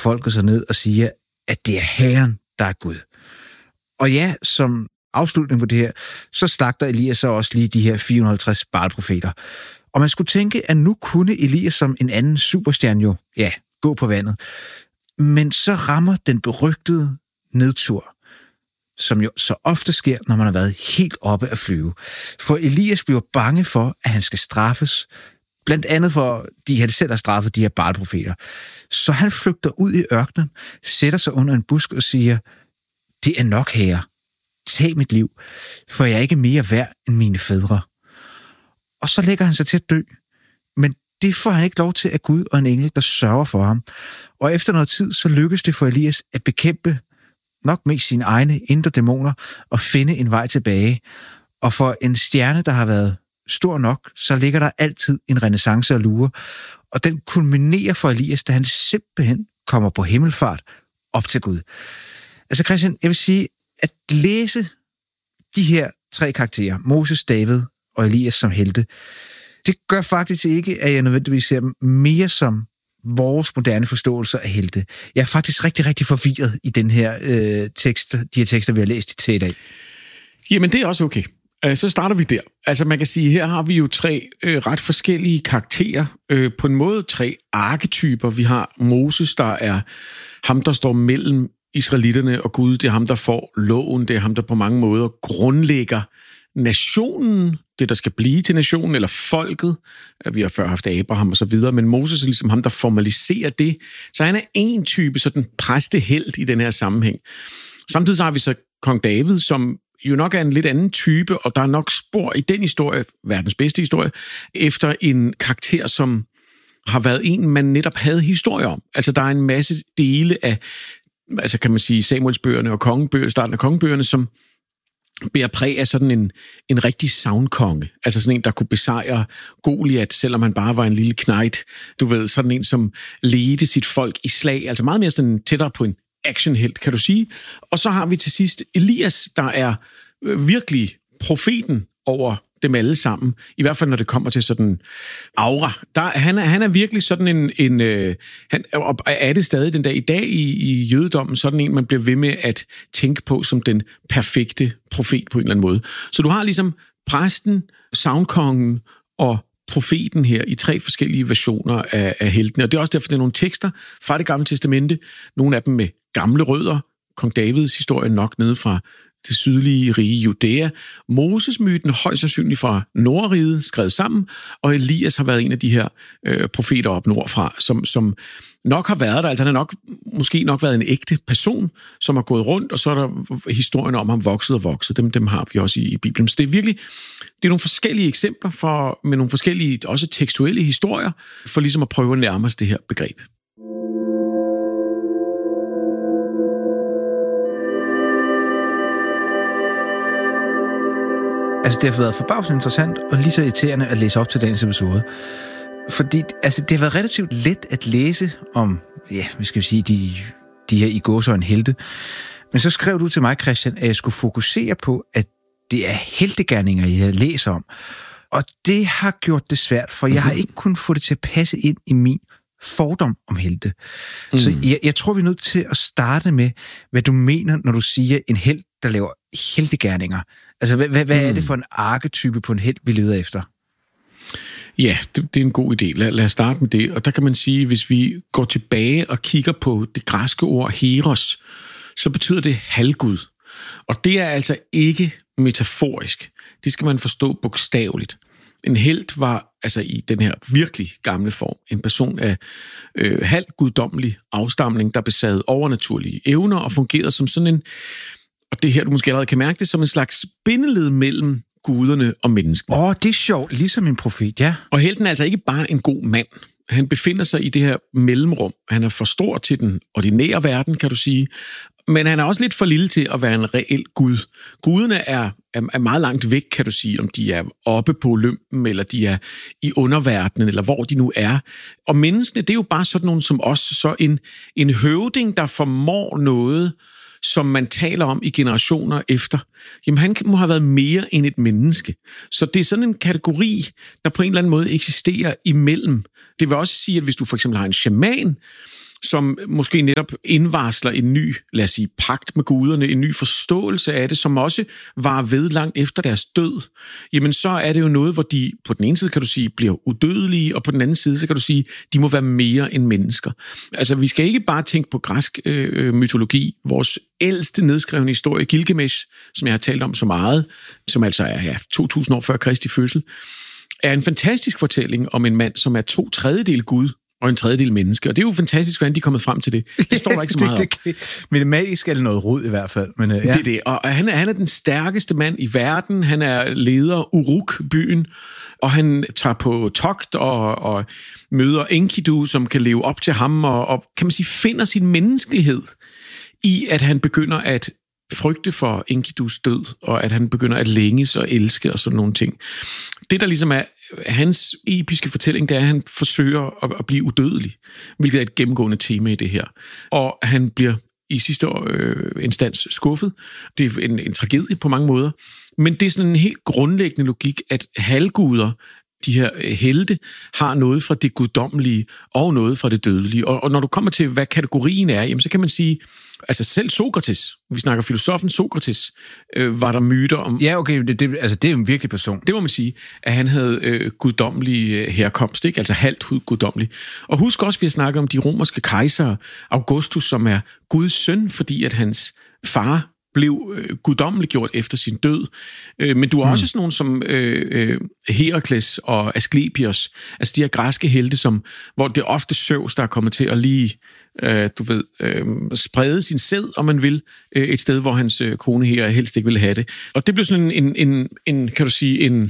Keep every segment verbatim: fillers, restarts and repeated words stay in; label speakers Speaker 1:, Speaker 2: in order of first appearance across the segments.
Speaker 1: folket sig ned og siger, at det er Herren, der er Gud. Og ja, som afslutning på det her, så slagter Elias så også lige de her fire hundrede og halvtreds Baal-profeter. Og man skulle tænke, at nu kunne Elias som en anden superstjerne jo, ja, gå på vandet. Men så rammer den berygtede nedtur, som jo så ofte sker, når man har været helt oppe at flyve. For Elias bliver bange for, at han skal straffes, blandt andet for, de han selv har straffet de her Baal-profeter. Så han flygter ud i ørkenen, sætter sig under en busk og siger, det er nok, Herre. Tag mit liv, for jeg er ikke mere værd end mine fædre. Og så lægger han sig til at dø. Men det får han ikke lov til af Gud og en engel, der sørger for ham. Og efter noget tid, så lykkes det for Elias at bekæmpe nok mest sine egne indre dæmoner og finde en vej tilbage. Og for en stjerne, der har været stor nok, så ligger der altid en renæssance og lure. Og den kulminerer for Elias, da han simpelthen kommer på himmelfart op til Gud. Altså Christian, jeg vil sige, at læse de her tre karakterer, Moses, David og Elias som helte, det gør faktisk ikke, at jeg nødvendigvis ser dem mere som vores moderne forståelse af helte. Jeg er faktisk rigtig, rigtig forvirret i den her øh, tekst, de her tekster, vi har læst til i dag.
Speaker 2: Jamen, det er også okay. Så starter vi der. Altså, man kan sige, her har vi jo tre øh, ret forskellige karakterer. Øh, på en måde tre arketyper. Vi har Moses, der er ham, der står mellem israelitterne og Gud. Det er ham, der får loven. Det er ham, der på mange måder grundlægger nationen, det der skal blive til nationen, eller folket. Vi har før haft Abraham og så videre, men Moses er ligesom ham, der formaliserer det. Så han er en type, sådan præstehelt i den her sammenhæng. Samtidig så har vi så kong David, som jo nok er en lidt anden type, og der er nok spor i den historie, verdens bedste historie, efter en karakter, som har været en, man netop havde historie om. Altså, der er en masse dele af, altså kan man sige, Samuelsbøgerne og kongebøger, starten af kongebøgerne, som bærer præg af sådan en, en rigtig sagnkonge. Altså sådan en, der kunne besejre Goliat, selvom han bare var en lille knejt. Du ved, sådan en, som ledte sit folk i slag. Altså meget mere sådan tættere på en actionhelt, kan du sige. Og så har vi til sidst Elias, der er virkelig profeten over dem alle sammen. I hvert fald, når det kommer til sådan aura. Der, han, er, han er virkelig sådan en... en øh, han er det stadig den dag i dag i, i jødedommen, sådan en, man bliver ved med at tænke på som den perfekte profet på en eller anden måde. Så du har ligesom præsten, sagnkongen og profeten her i tre forskellige versioner af, af heltene. Og det er også derfor, det er nogle tekster fra det gamle testamente. Nogle af dem med gamle rødder. Kong Davids historie nok nede fra det sydlige rige Judæa. Moses-myten højst sandsynligt fra Nordriget skrevet sammen, og Elias har været en af de her øh, profeter op nordfra, som, som nok har været der. Altså han har nok, måske nok været en ægte person, som har gået rundt, og så er der historien om ham vokset og vokset. Dem, dem har vi også i, i Bibelen. Så det er virkelig, det er nogle forskellige eksempler for, med nogle forskellige, også tekstuelle historier, for ligesom at prøve at nærme os det her begreb.
Speaker 1: Altså, det har været forbavsende interessant og lige så irriterende at læse op til dagens episode. Fordi altså, det har været relativt let at læse om, ja, vi skal sige, de, de her i gåseøjne helte. Men så skrev du til mig, Christian, at jeg skulle fokusere på, at det er heltegerninger, jeg læser om. Og det har gjort det svært, for jeg har ikke kunnet få det til at passe ind i min fordom om helte. Mm. Så jeg, jeg tror, vi er nødt til at starte med, hvad du mener, når du siger en helt, der laver heltegerninger. Altså, hvad, hvad, hvad mm. er det for en arketype på en helt, vi leder efter?
Speaker 2: Ja, det, det er en god idé. Lad, lad os starte med det. Og der kan man sige, hvis vi går tilbage og kigger på det græske ord heros, så betyder det halvgud. Og det er altså ikke metaforisk. Det skal man forstå bogstaveligt. En helt var altså i den her virkelig gamle form en person af øh, halvguddommelig afstamning, der besad overnaturlige evner og fungerede som sådan en, og det her du måske allerede kan mærke det, som en slags bindeled mellem guderne og menneskene.
Speaker 1: Åh, oh, det er sjovt, ligesom en profet, ja.
Speaker 2: Og helten er altså ikke bare en god mand. Han befinder sig i det her mellemrum. Han er for stor til den ordinære verden, kan du sige. Men han er også lidt for lille til at være en reel gud. Guderne er, er, er meget langt væk, kan du sige, om de er oppe på Olympen, eller de er i underverdenen, eller hvor de nu er. Og menneskene, det er jo bare sådan nogen som os. Så en, en høvding, der formår noget, som man taler om i generationer efter, jamen han må have været mere end et menneske. Så det er sådan en kategori, der på en eller anden måde eksisterer imellem. Det vil også sige, at hvis du for eksempel har en shaman, som måske netop indvarsler en ny, lad os sige, pagt med guderne, en ny forståelse af det, som også var ved langt efter deres død, jamen så er det jo noget, hvor de på den ene side, kan du sige, bliver udødelige, og på den anden side, så kan du sige, de må være mere end mennesker. Altså, vi skal ikke bare tænke på græsk øh, mytologi. Vores ældste nedskrevne historie, Gilgamesh, som jeg har talt om så meget, som altså er ja, to tusind år før Kristi fødsel, er en fantastisk fortælling om en mand, som er to tredjedel Gud og en tredjedel menneske. Og det er jo fantastisk, hvordan de er kommet frem til det. Det står der ikke så meget
Speaker 1: det, det, det, Men det magisk er det noget rod i hvert fald. Men, uh, ja.
Speaker 2: Det er det. Og han er, han er den stærkeste mand i verden. Han er leder Uruk-byen, og han tager på togt og, og møder Enkidu, som kan leve op til ham, og, og kan man sige, finder sin menneskelighed i, at han begynder at frygte for Enkidus død, og at han begynder at længes og elske og sådan nogle ting. Det, der ligesom er hans episke fortælling, det er, at han forsøger at, at blive udødelig, hvilket er et gennemgående tema i det her. Og han bliver i sidste øh, instans skuffet. Det er en, en tragedie på mange måder. Men det er sådan en helt grundlæggende logik, at halvguder, de her helte, har noget fra det guddommelige og noget fra det dødelige. Og, og når du kommer til, hvad kategorien er, jamen, så kan man sige, altså selv Sokrates, vi snakker filosofen Sokrates, øh, var der myter om...
Speaker 1: Ja, okay, det, det, altså det er jo en virkelig person.
Speaker 2: Det må man sige, at han havde øh, guddommelig øh, herkomst, ikke? Altså halvt guddommelig. Og husk også, vi har snakket om de romerske kejsere, Augustus, som er Guds søn, fordi at hans far blev øh, guddommeliggjort efter sin død. Øh, men du har mm. også sådan nogle som øh, øh, Herakles og Asklepios, altså de her græske helte, som, hvor det er ofte Zeus, der er kommet til at lige, øh, du ved, øh, sprede sin sæd, om man vil, øh, et sted, hvor hans øh, kone her helst ikke ville have det. Og det blev sådan en, en, en, en kan du sige, en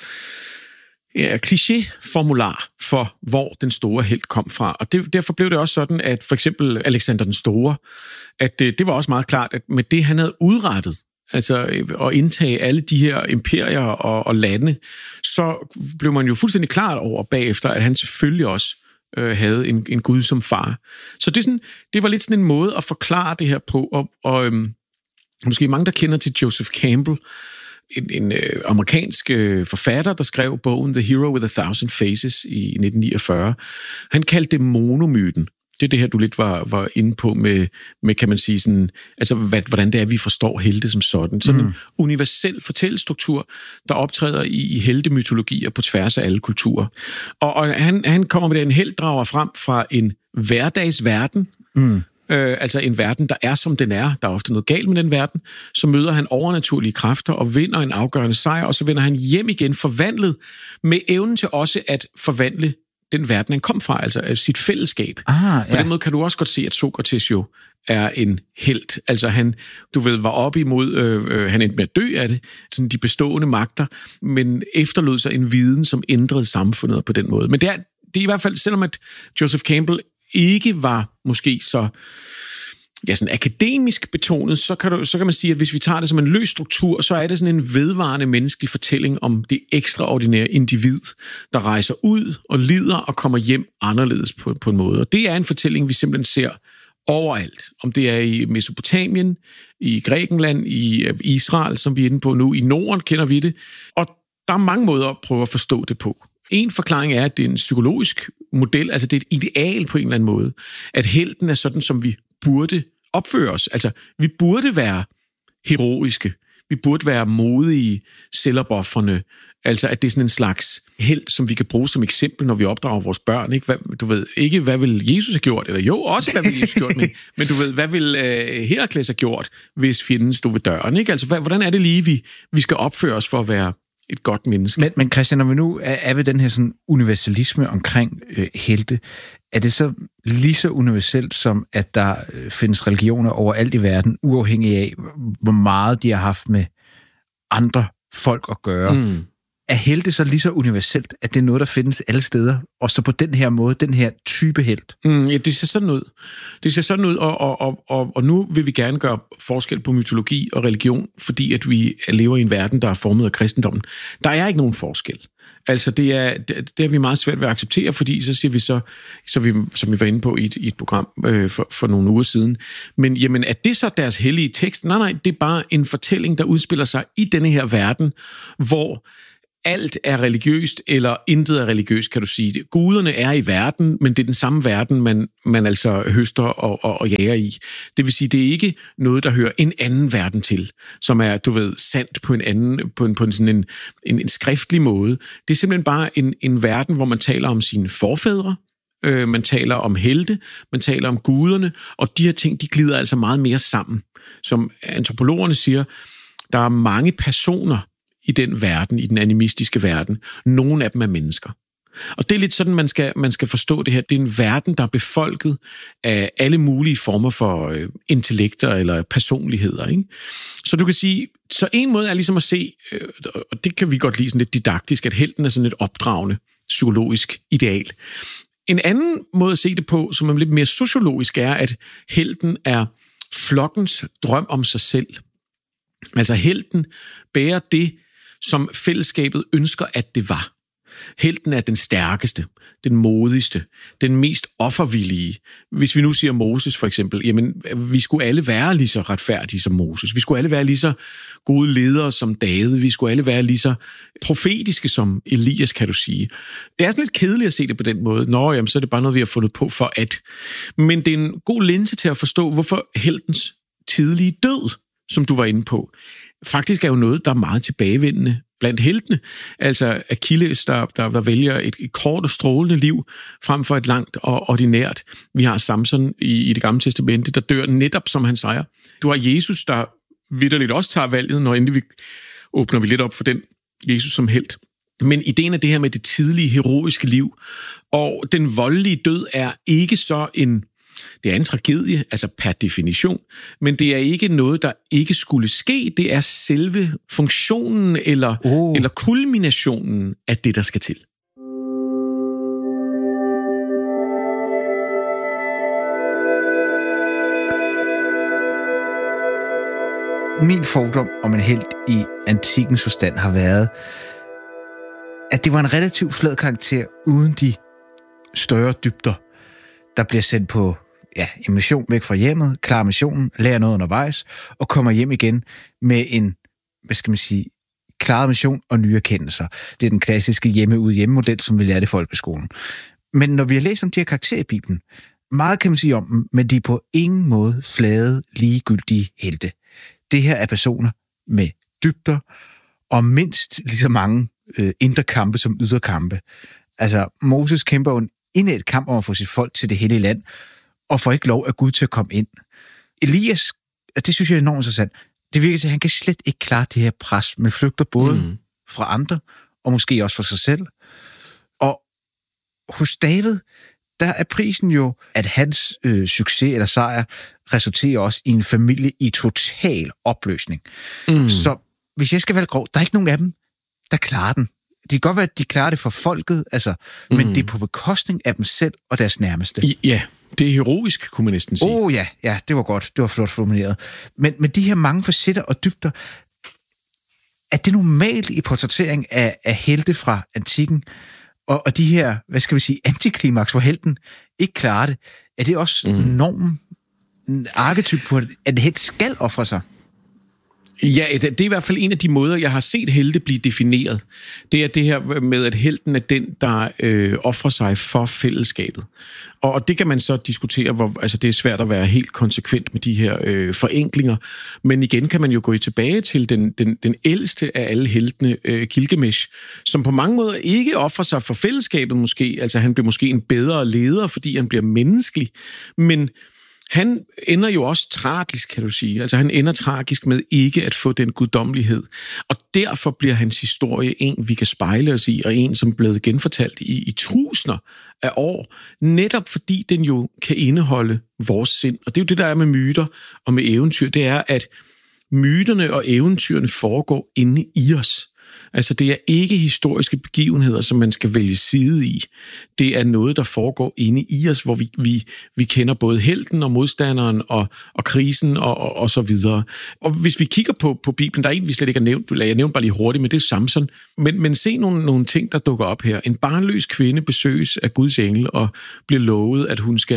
Speaker 2: ja, kliché-formular for, hvor den store helt kom fra. Og det, derfor blev det også sådan, at for eksempel Alexander den Store, at det, det var også meget klart, at med det, han havde udrettet, altså at indtage alle de her imperier og, og lande, så blev man jo fuldstændig klart over bagefter, at han selvfølgelig også øh, havde en, en gud som far. Så det, er sådan, det var lidt sådan en måde at forklare det her på, og, og øhm, måske mange, der kender til Joseph Campbell, en, en øh, amerikansk øh, forfatter, der skrev bogen The Hero with a Thousand Faces i nitten niogfyrre. Han kaldte det monomyten. Det er det her, du lidt var, var inde på med, med, kan man sige, sådan, altså, hvad, hvordan det er, vi forstår helte som sådan. Sådan mm. en universel fortællestruktur, der optræder i, i heltemytologier på tværs af alle kulturer. Og, og han, han kommer med det, en helt drager frem fra en hverdagsverden, mm. Øh, altså en verden, der er som den er. Der er ofte noget galt med den verden. Så møder han overnaturlige kræfter og vinder en afgørende sejr, og så vender han hjem igen forvandlet med evnen til også at forvandle den verden, han kom fra, altså sit fællesskab.
Speaker 1: Ah, ja.
Speaker 2: På den måde kan du også godt se, at Sokrates jo er en helt. Altså han, du ved, var op imod, øh, øh, han endte med at dø af det, sådan de bestående magter, men efterlod sig en viden, som ændrede samfundet på den måde. Men det er, det er i hvert fald, selvom at Joseph Campbell ikke var måske så ja, sådan akademisk betonet, så kan, du, så kan man sige, at hvis vi tager det som en løs struktur, så er det sådan en vedvarende menneskelig fortælling om det ekstraordinære individ, der rejser ud og lider og kommer hjem anderledes på, på en måde. Og det er en fortælling, vi simpelthen ser overalt. Om det er i Mesopotamien, i Grækenland, i Israel, som vi er inde på nu, i Norden kender vi det. Og der er mange måder at prøve at forstå det på. En forklaring er, at det er en psykologisk model, altså det er et ideal på en eller anden måde, at helten er sådan, som vi burde opføre os. Altså, vi burde være heroiske, vi burde være modige, selvopoffrende, altså at det er sådan en slags helt, som vi kan bruge som eksempel, når vi opdrager vores børn. Ikke? Hvad, du ved ikke, hvad vil Jesus have gjort? Eller jo, også hvad vil Jesus have gjort, men, men du ved, hvad vil uh, Herakles have gjort, hvis fjenden stod ved døren? Ikke? Altså, hvad, hvordan er det lige, vi, vi skal opføre os for at være et godt menneske?
Speaker 1: Men, men Christian, når vi nu er, er ved den her sådan universalisme omkring øh, helte, er det så lige så universelt som, at der øh, findes religioner overalt i verden, uafhængig af, hvor meget de har haft med andre folk at gøre? Mm. Er helte så lige så universelt, at det er noget, der findes alle steder, og så på den her måde, den her type helt?
Speaker 2: Mm, ja, det ser sådan ud. Det ser sådan ud, og, og, og, og, og nu vil vi gerne gøre forskel på mytologi og religion, fordi at vi lever i en verden, der er formet af kristendommen. Der er ikke nogen forskel. Altså, det er, det, det er vi meget svært ved at acceptere, fordi så siger vi så, så vi, som vi var inde på i et, i et program øh, for, for nogle uger siden, men jamen, er det så deres hellige tekst? Nej, nej, det er bare en fortælling, der udspiller sig i denne her verden, hvor alt er religiøst, eller intet er religiøst, kan du sige det. Guderne er i verden, men det er den samme verden, man, man altså høster og, og, og jager i. Det vil sige, det er ikke noget, der hører en anden verden til, som er, du ved, sandt på en anden, på en, på en sådan en, en, en skriftlig måde. Det er simpelthen bare en, en verden, hvor man taler om sine forfædre, øh, man taler om helte, man taler om guderne, og de her ting, de glider altså meget mere sammen. Som antropologerne siger, der er mange personer i den verden, i den animistiske verden. Nogle af dem er mennesker. Og det er lidt sådan, man skal, man skal forstå det her. Det er en verden, der er befolket af alle mulige former for øh, intellekter eller personligheder. Ikke? Så du kan sige, så en måde er ligesom at se, øh, og det kan vi godt lide sådan lidt didaktisk, at helten er sådan et opdragende, psykologisk ideal. En anden måde at se det på, som er lidt mere sociologisk, er, at helten er flokkens drøm om sig selv. Altså helten bærer det, som fællesskabet ønsker, at det var. Helten er den stærkeste, den modigste, den mest offervillige. Hvis vi nu siger Moses for eksempel, jamen vi skulle alle være lige så retfærdige som Moses. Vi skulle alle være lige så gode ledere som David. Vi skulle alle være lige så profetiske som Elias, kan du sige. Det er sådan lidt kedeligt at se det på den måde. Nå, jamen så er det bare noget, vi har fundet på for at. Men det er en god linse til at forstå, hvorfor heltens tidlige død, som du var inde på, faktisk er jo noget, der er meget tilbagevendende blandt heltene. Altså Achilles, der, der, der vælger et, et kort og strålende liv frem for et langt og ordinært. Vi har Samson i, i det gamle testamente, der dør netop som han sejrer. Du har Jesus, der vitterligt også tager valget, når endelig vi åbner vi lidt op for den Jesus som helt. Men ideen af det her med det tidlige heroiske liv, og den voldelige død er ikke så en Det er en tragedie, altså per definition, men det er ikke noget, der ikke skulle ske. Det er selve funktionen eller, oh. eller kulminationen af det, der skal til.
Speaker 1: Min fordom om en helt i antikkens forstand har været, at det var en relativt flad karakter uden de større dybder, der bliver sendt på ja, en mission væk fra hjemmet, klarer missionen, lærer noget undervejs, og kommer hjem igen med en, hvad skal man sige, klaret mission og nye erkendelser. Det er den klassiske hjemme-ud-hjemme-model, som vi lærte i folkeskolen. Men når vi har læst om de her karakterer i Bibelen, meget kan man sige om dem, men de er på ingen måde flade, ligegyldige helte. Det her er personer med dybder, og mindst lige så mange øh, indre kampe som ydre kampe. Altså, Moses kæmper jo en indædt kamp om at få sit folk til det hellige land, og får ikke lov af Gud til at komme ind. Elias, og det synes jeg er enormt interessant, det virker til, at han kan slet ikke klare det her pres, men flygter både mm. fra andre, og måske også fra sig selv. Og hos David, der er prisen jo, at hans øh, succes eller sejr resulterer også i en familie i total opløsning. Mm. Så hvis jeg skal være grov, der er ikke nogen af dem, der klarer den. Det kan godt være, at de klarer det for folket, altså, mm. men det er på bekostning af dem selv og deres nærmeste.
Speaker 2: Ja, det er heroisk, kunne man næsten sige.
Speaker 1: Åh oh, ja, ja, det var godt. Det var flot formuleret. Men med de her mange facetter og dybder, er det normalt i portrættering af, af helte fra antikken, og, og de her, hvad skal vi sige, antiklimaks, hvor helten ikke klarer det, er det også mm. normen, arketyp på, at en helt skal ofre sig?
Speaker 2: Ja, det er i hvert fald en af de måder, jeg har set helte blive defineret. Det er det her med, at helten er den, der øh, offrer sig for fællesskabet. Og, og det kan man så diskutere, hvor altså det er svært at være helt konsekvent med de her øh, forenklinger. Men igen kan man jo gå tilbage til den, den, den ældste af alle heltene, øh, Gilgamesh, som på mange måder ikke offrer sig for fællesskabet måske. Altså han bliver måske en bedre leder, fordi han bliver menneskelig. Men han ender jo også tragisk, kan du sige. Altså han ender tragisk med ikke at få den guddommelighed. Og derfor bliver hans historie en, vi kan spejle os i, og en, som er blevet genfortalt i, i tusinder af år. Netop fordi den jo kan indeholde vores sind. Og det er jo det, der er med myter og med eventyr. Det er, at myterne og eventyrene foregår inde i os. Altså det er ikke historiske begivenheder, som man skal vælge side i. Det er noget, der foregår inde i os, hvor vi, vi, vi kender både helten og modstanderen og, og krisen og, og, og så videre. Og hvis vi kigger på, på Bibelen, der er en, vi slet ikke har nævnt, jeg nævnte bare lige hurtigt, men det er Samson. Men, men se nogle, nogle ting, der dukker op her. En barnløs kvinde besøges af Guds engel og bliver lovet, at hun skal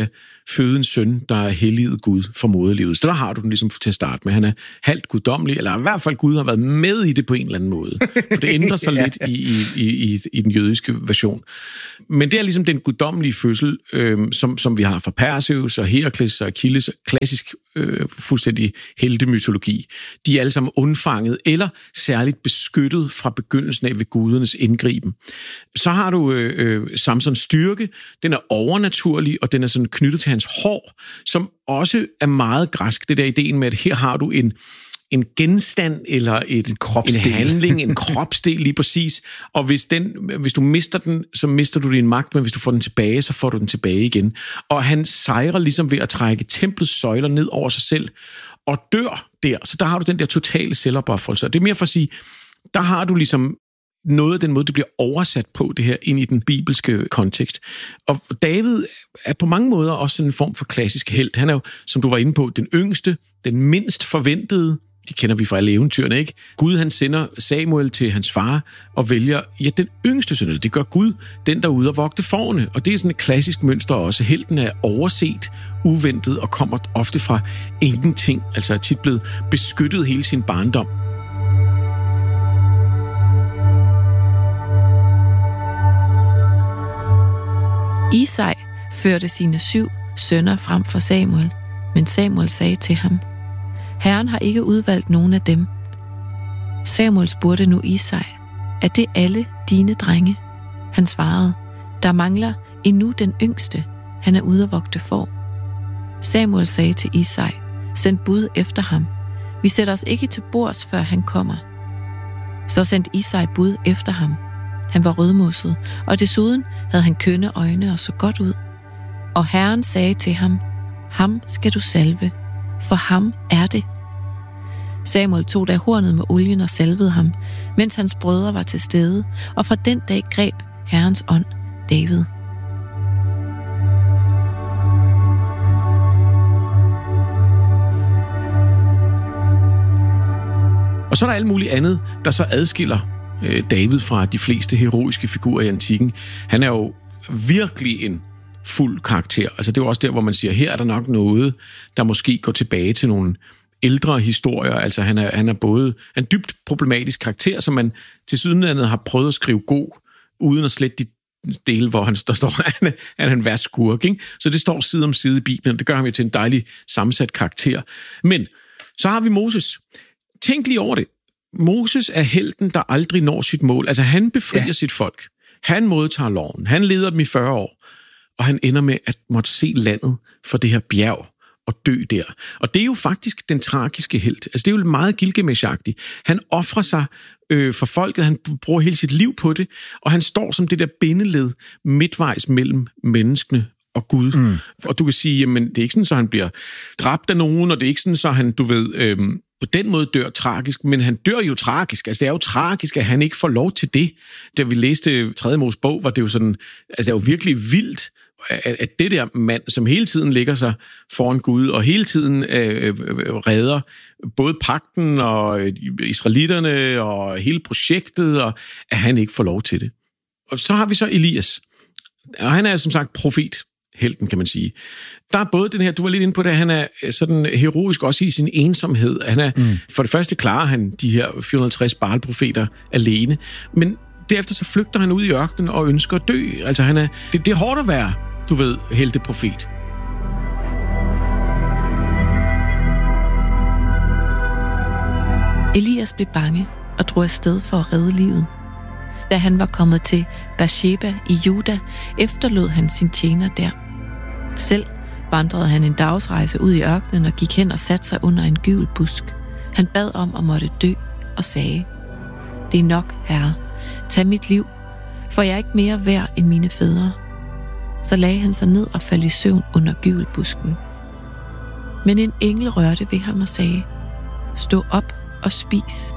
Speaker 2: føde en søn, der er helliget Gud for moderlivet. Så der har du den ligesom til at starte med. Han er halvt guddommelig, eller i hvert fald Gud har været med i det på en eller anden måde. For det ændrer sig ja. lidt i, i, i, i den jødiske version. Men det er ligesom den guddommelige fødsel, øh, som, som vi har fra Perseus og Herakles og Achilles, klassisk øh, fuldstændig heltemytologi. De er alle sammen undfanget eller særligt beskyttet fra begyndelsen af ved gudernes indgriben. Så har du øh, Samsons styrke, den er overnaturlig, og den er sådan knyttet til hans hår, som også er meget græsk, det der ideen med, at her har du en, en genstand, eller et, en, en handling, en kropsdel lige præcis, og hvis, den, hvis du mister den, så mister du din magt, men hvis du får den tilbage, så får du den tilbage igen. Og han sejrer ligesom ved at trække templets søjler ned over sig selv, og dør der, så der har du den der totale selvopoffrelse. Det er mere for at sige, der har du ligesom noget af den måde, det bliver oversat på, det her, ind i den bibelske kontekst. Og David er på mange måder også en form for klassisk helt. Han er jo, som du var inde på, den yngste, den mindst forventede. De kender vi fra alle eventyrene, ikke? Gud, han sender Samuel til hans far og vælger, ja, den yngste søn. Det gør Gud, den der er ude og vogte fårene. Og det er sådan et klassisk mønster også. Helten er overset, uventet og kommer ofte fra ingenting. Altså er tit blevet beskyttet hele sin barndom.
Speaker 3: Isai førte sine syv sønner frem for Samuel, men Samuel sagde til ham, Herren har ikke udvalgt nogen af dem. Samuel spurgte nu Isai, er det alle dine drenge? Han svarede, der mangler endnu den yngste, han er ude at vogte får. Samuel sagde til Isai, send bud efter ham. Vi sætter os ikke til bords, før han kommer. Så sendte Isai bud efter ham. Han var rødmosset, og desuden havde han kønne øjne og så godt ud. Og Herren sagde til ham, ham skal du salve, for ham er det. Samuel tog da hornet med olien og salvede ham, mens hans brødre var til stede, og fra den dag greb Herrens ånd David.
Speaker 2: Og så er der alt muligt andet, der så adskiller David fra de fleste heroiske figurer i antikken. Han er jo virkelig en fuld karakter. Altså det er jo også der, hvor man siger, her er der nok noget, der måske går tilbage til nogle ældre historier. Altså han er, han er både en dybt problematisk karakter, som man til sydenlandet har prøvet at skrive god, uden at slette de dele, hvor han, der står, at han er en værst skurk, ikke? Så det står side om side i Bibelen. Det gør ham jo til en dejlig sammensat karakter. Men så har vi Moses. Tænk lige over det. Moses er helten, der aldrig når sit mål. Altså, han befrier ja. sit folk. Han modtager loven. Han leder dem i fyrre år. Og han ender med at måtte se landet for det her bjerg og dø der. Og det er jo faktisk den tragiske helt. Altså, det er jo meget Gilgamesh-agtigt. Han offrer sig øh, for folket. Han bruger hele sit liv på det. Og han står som det der bindeled midtvejs mellem menneskene og Gud. Mm. Og du kan sige, jamen, det er ikke sådan, så han bliver dræbt af nogen, og det er ikke sådan, så han, du ved... Øh, på den måde dør tragisk, men han dør jo tragisk. Altså, det er jo tragisk, at han ikke får lov til det. Da vi læste tredje Mos bog, var det jo sådan, altså, det er jo virkelig vildt, at, at det der mand, som hele tiden ligger sig foran Gud, og hele tiden øh, redder både pagten og israelitterne og hele projektet, og at han ikke får lov til det. Og så har vi så Elias. Og han er som sagt profet. Helten, kan man sige. Der er både den her, du var lidt inde på det, han er sådan heroisk også i sin ensomhed. Han er, mm. For det første klarer han de her fire hundrede og halvtreds Baal-profeter alene, men derefter så flygter han ud i ørkenen og ønsker at dø. Altså han er, det, det er hårdt at være, du ved, helteprofet.
Speaker 3: Elias blev bange og drog afsted for at redde livet. Da han var kommet til Beersheba i Juda, efterlod han sin tjener der. Selv vandrede han en dagsrejse ud i ørkenen og gik hen og satte sig under en gyvelbusk. Han bad om at måtte dø og sagde, det er nok, Herre, tag mit liv, for jeg er ikke mere værd end mine fædre. Så lagde han sig ned og faldt i søvn under gyvelbusken. Men en engel rørte ved ham og sagde, stå op og spis.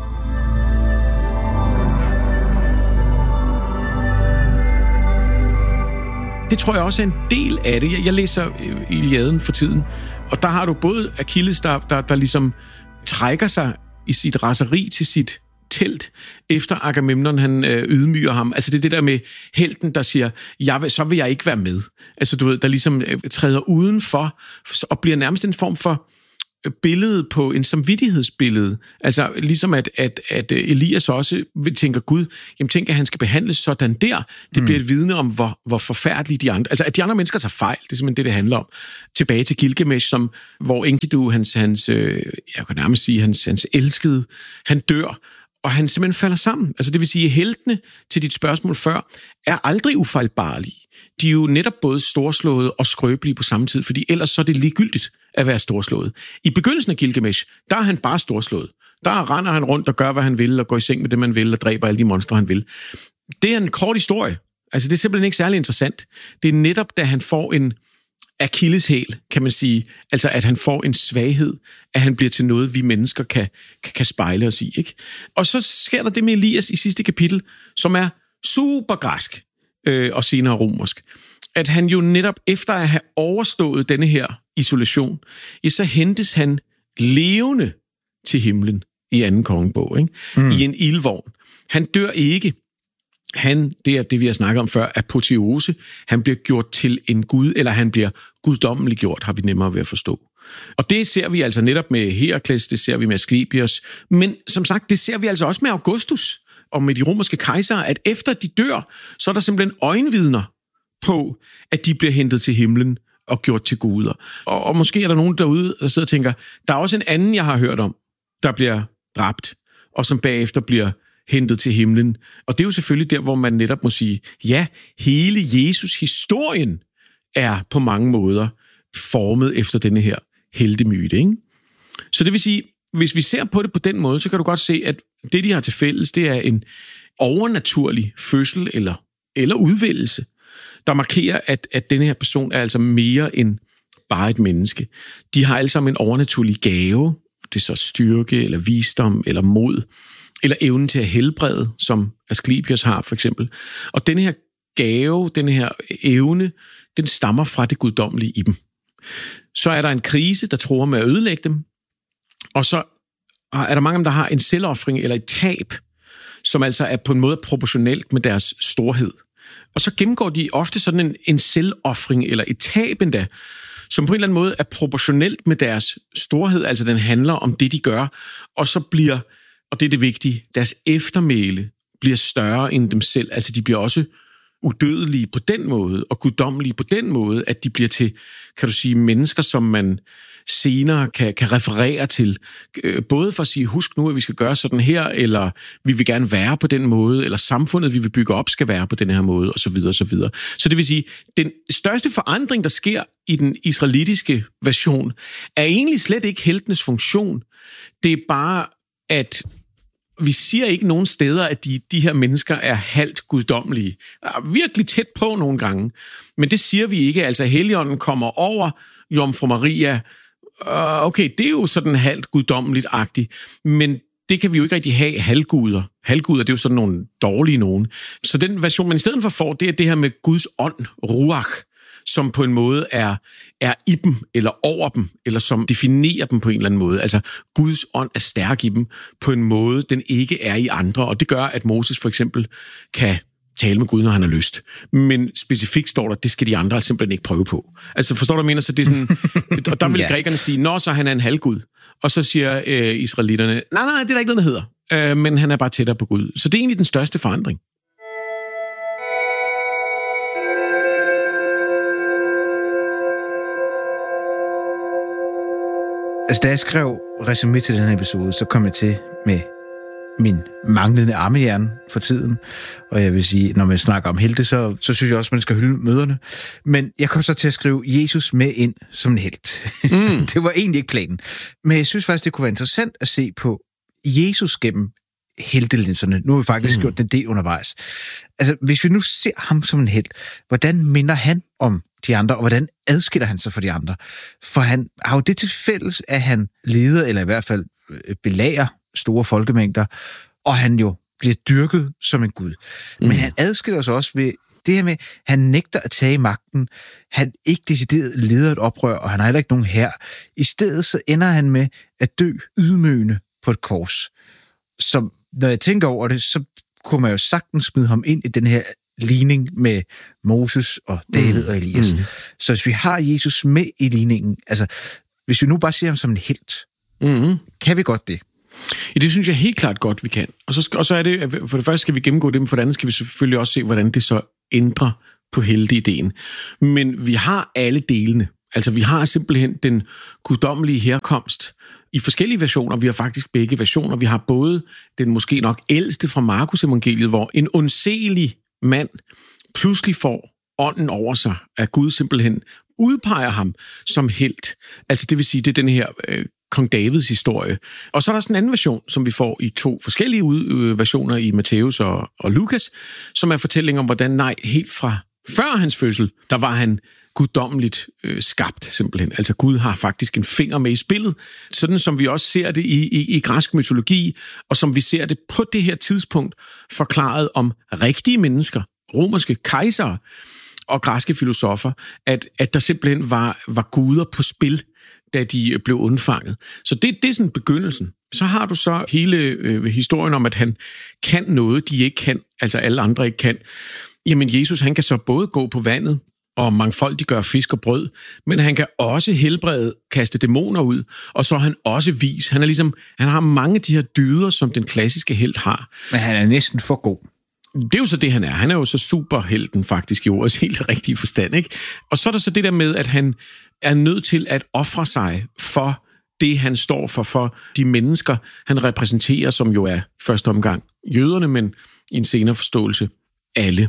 Speaker 2: Det tror jeg også er en del af det. Jeg læser Iliaden for tiden, og der har du både Achilles, der, der, der ligesom trækker sig i sit raseri til sit telt, efter Agamemnon han øh, ydmyger ham. Altså det er det der med helten, der siger, jeg vil, så vil jeg ikke være med. Altså du ved, der ligesom øh, træder udenfor, og bliver nærmest en form for billede på en samvittighedsbillede. Altså ligesom at, at, at Elias også tænker, Gud, jamen tænker, at han skal behandles sådan der. Det bliver et vidne om, hvor, hvor forfærdelige de andre... Altså at de andre mennesker tager fejl, det er simpelthen det, det handler om. Tilbage til Gilgamesh, som, hvor Enkidu, hans, hans øh, jeg kan nærmest sige, hans, hans elskede, han dør, og han simpelthen falder sammen. Altså det vil sige, at heltene til dit spørgsmål før, er aldrig ufejlbarlige. De er jo netop både storslåede og skrøbelige på samme tid, fordi ellers så er det ligegyldigt at være storslået. I begyndelsen af Gilgamesh, der er han bare storslået. Der render han rundt og gør, hvad han vil, og går i seng med det, man vil, og dræber alle de monstre, han vil. Det er en kort historie. Altså, det er simpelthen ikke særlig interessant. Det er netop, da han får en akilleshæl, kan man sige, altså at han får en svaghed, at han bliver til noget, vi mennesker kan, kan, kan spejle os i, ikke? Og så sker der det med Elias i sidste kapitel, som er super græsk, øh, og senere romersk. At han jo netop efter at have overstået denne her isolation, ja, så hentes han levende til himlen i anden kongebog, ikke? Mm. I en ildvogn. Han dør ikke. Han, det er det, vi har snakket om før, apoteose. Han bliver gjort til en gud, eller han bliver guddommelig gjort, har vi nemmere ved at forstå. Og det ser vi altså netop med Herakles, det ser vi med Asklepios, men som sagt, det ser vi altså også med Augustus og med de romerske kejsere, at efter de dør, så er der simpelthen øjenvidner på, at de bliver hentet til himlen og gjort til guder. Og, og måske er der nogen derude, der sidder og tænker, der er også en anden, jeg har hørt om, der bliver dræbt, og som bagefter bliver hentet til himlen. Og det er jo selvfølgelig der, hvor man netop må sige, ja, hele Jesus-historien er på mange måder formet efter denne her heltemyte, ikke? Så det vil sige, hvis vi ser på det på den måde, så kan du godt se, at det, de har til fælles, det er en overnaturlig fødsel eller, eller udvælgelse, der markerer, at, at denne her person er altså mere end bare et menneske. De har alle sammen en overnaturlig gave, det er så styrke, eller visdom, eller mod, eller evnen til at helbrede, som Asklepios har for eksempel. Og denne her gave, denne her evne, den stammer fra det guddommelige i dem. Så er der en krise, der truer med at ødelægge dem, og så er der mange af dem, der har en selvoffring eller et tab, som altså er på en måde proportionelt med deres storhed. Og så gennemgår de ofte sådan en, en selvoffring eller et tab endda, som på en eller anden måde er proportionelt med deres storhed, altså den handler om det, de gør, og så bliver, og det er det vigtige, deres eftermæle bliver større end dem selv, altså de bliver også udødelige på den måde, og guddommelige på den måde, at de bliver til, kan du sige, mennesker, som man senere kan, kan referere til, øh, både for at sige, husk nu, at vi skal gøre sådan her, eller vi vil gerne være på den måde, eller samfundet, vi vil bygge op, skal være på den her måde, og så videre, og så videre. Så det vil sige, den største forandring, der sker i den israelitiske version, er egentlig slet ikke heltenes funktion. Det er bare, at vi siger ikke nogen steder, at de, de her mennesker er halvt guddommelige. Er virkelig tæt på nogle gange. Men det siger vi ikke. Altså, Helligånden kommer over Jomfru Maria. Okay, det er jo sådan halvt guddommeligt-agtigt. Men det kan vi jo ikke rigtig have halvguder. Halvguder, det er jo sådan nogle dårlige nogen. Så den version, man i stedet for får, det er det her med Guds ånd, ruach, som på en måde er, er i dem, eller over dem, eller som definerer dem på en eller anden måde. Altså, Guds ånd er stærk i dem på en måde, den ikke er i andre, og det gør, at Moses for eksempel kan tale med Gud, når han har lyst. Men specifikt står der, det skal de andre simpelthen ikke prøve på. Altså, forstår du, hvad jeg mener? Så det er sådan, og der vil ja. grækerne sige, nå, så han er en halvgud. Og så siger øh, israelitterne, nej, nej, det er der ikke noget, der hedder. Øh, men han er bare tættere på Gud. Så det er egentlig den største forandring.
Speaker 1: Altså, da jeg skrev resumé til den her episode, så kom jeg til med min manglende armehjerne for tiden. Og jeg vil sige, når man snakker om helte, så, så synes jeg også, man skal hylde møderne. Men jeg kom så til at skrive Jesus med ind som en helt. Mm. Det var egentlig ikke planen. Men jeg synes faktisk, det kunne være interessant at se på Jesus gennem heltelinserne. Nu har vi faktisk mm. gjort den del undervejs. Altså, hvis vi nu ser ham som en helt, hvordan minder han om de andre, og hvordan adskiller han sig fra de andre? For han har jo det til fælles, at han leder, eller i hvert fald belager store folkemængder, og han jo bliver dyrket som en gud. Mm. Men han adskiller sig også ved det her med, at han nægter at tage magten, han ikke decideret leder et oprør, og han har heller ikke nogen hær. I stedet så ender han med at dø ydmygende på et kors. Så når jeg tænker over det, så kunne man jo sagtens smide ham ind i den her ligning med Moses og David mm. og Elias. Mm. Så hvis vi har Jesus med i ligningen, altså hvis vi nu bare ser ham som en helt, mm. kan vi godt det?
Speaker 2: Ja, det synes jeg helt klart godt, vi kan. Og så, og så er det, for det første skal vi gennemgå det, men for det andet skal vi selvfølgelig også se, hvordan det så ændrer på helteideen. Men vi har alle delene. Altså vi har simpelthen den guddommelige herkomst i forskellige versioner. Vi har faktisk begge versioner. Vi har både den måske nok ældste fra Markus evangeliet, hvor en undselig mand pludselig får ånden over sig, at Gud simpelthen udpeger ham som helt. Altså det vil sige, det er den her øh, kong Davids historie. Og så er der sådan en anden version, som vi får i to forskellige ud, versioner i Matthæus og, og Lukas, som er fortælling om, hvordan nej, helt fra før hans fødsel, der var han guddommeligt øh, skabt simpelthen. Altså Gud har faktisk en finger med i spillet, sådan som vi også ser det i, i, i græsk mytologi, og som vi ser det på det her tidspunkt forklaret om rigtige mennesker, romerske kejsere og græske filosofer, at, at der simpelthen var, var guder på spil, da de blev undfanget. Så det, det er sådan begyndelsen. Så har du så hele øh, historien om, at han kan noget, de ikke kan, altså alle andre ikke kan. Jamen Jesus, han kan så både gå på vandet, og mangfoldigt gøre fisk og brød, men han kan også helbrede, kaste dæmoner ud, og så er han også vis. Han er ligesom, han har mange af de her dyder, som den klassiske helt har.
Speaker 1: Men han er næsten for god.
Speaker 2: Det er jo så det, han er. Han er jo så superhelten faktisk i ordets helt rigtige forstand, ikke? Og så er der så det der med, at han er nødt til at ofre sig for det, han står for, for de mennesker, han repræsenterer, som jo er første omgang jøderne, men i en senere forståelse alle.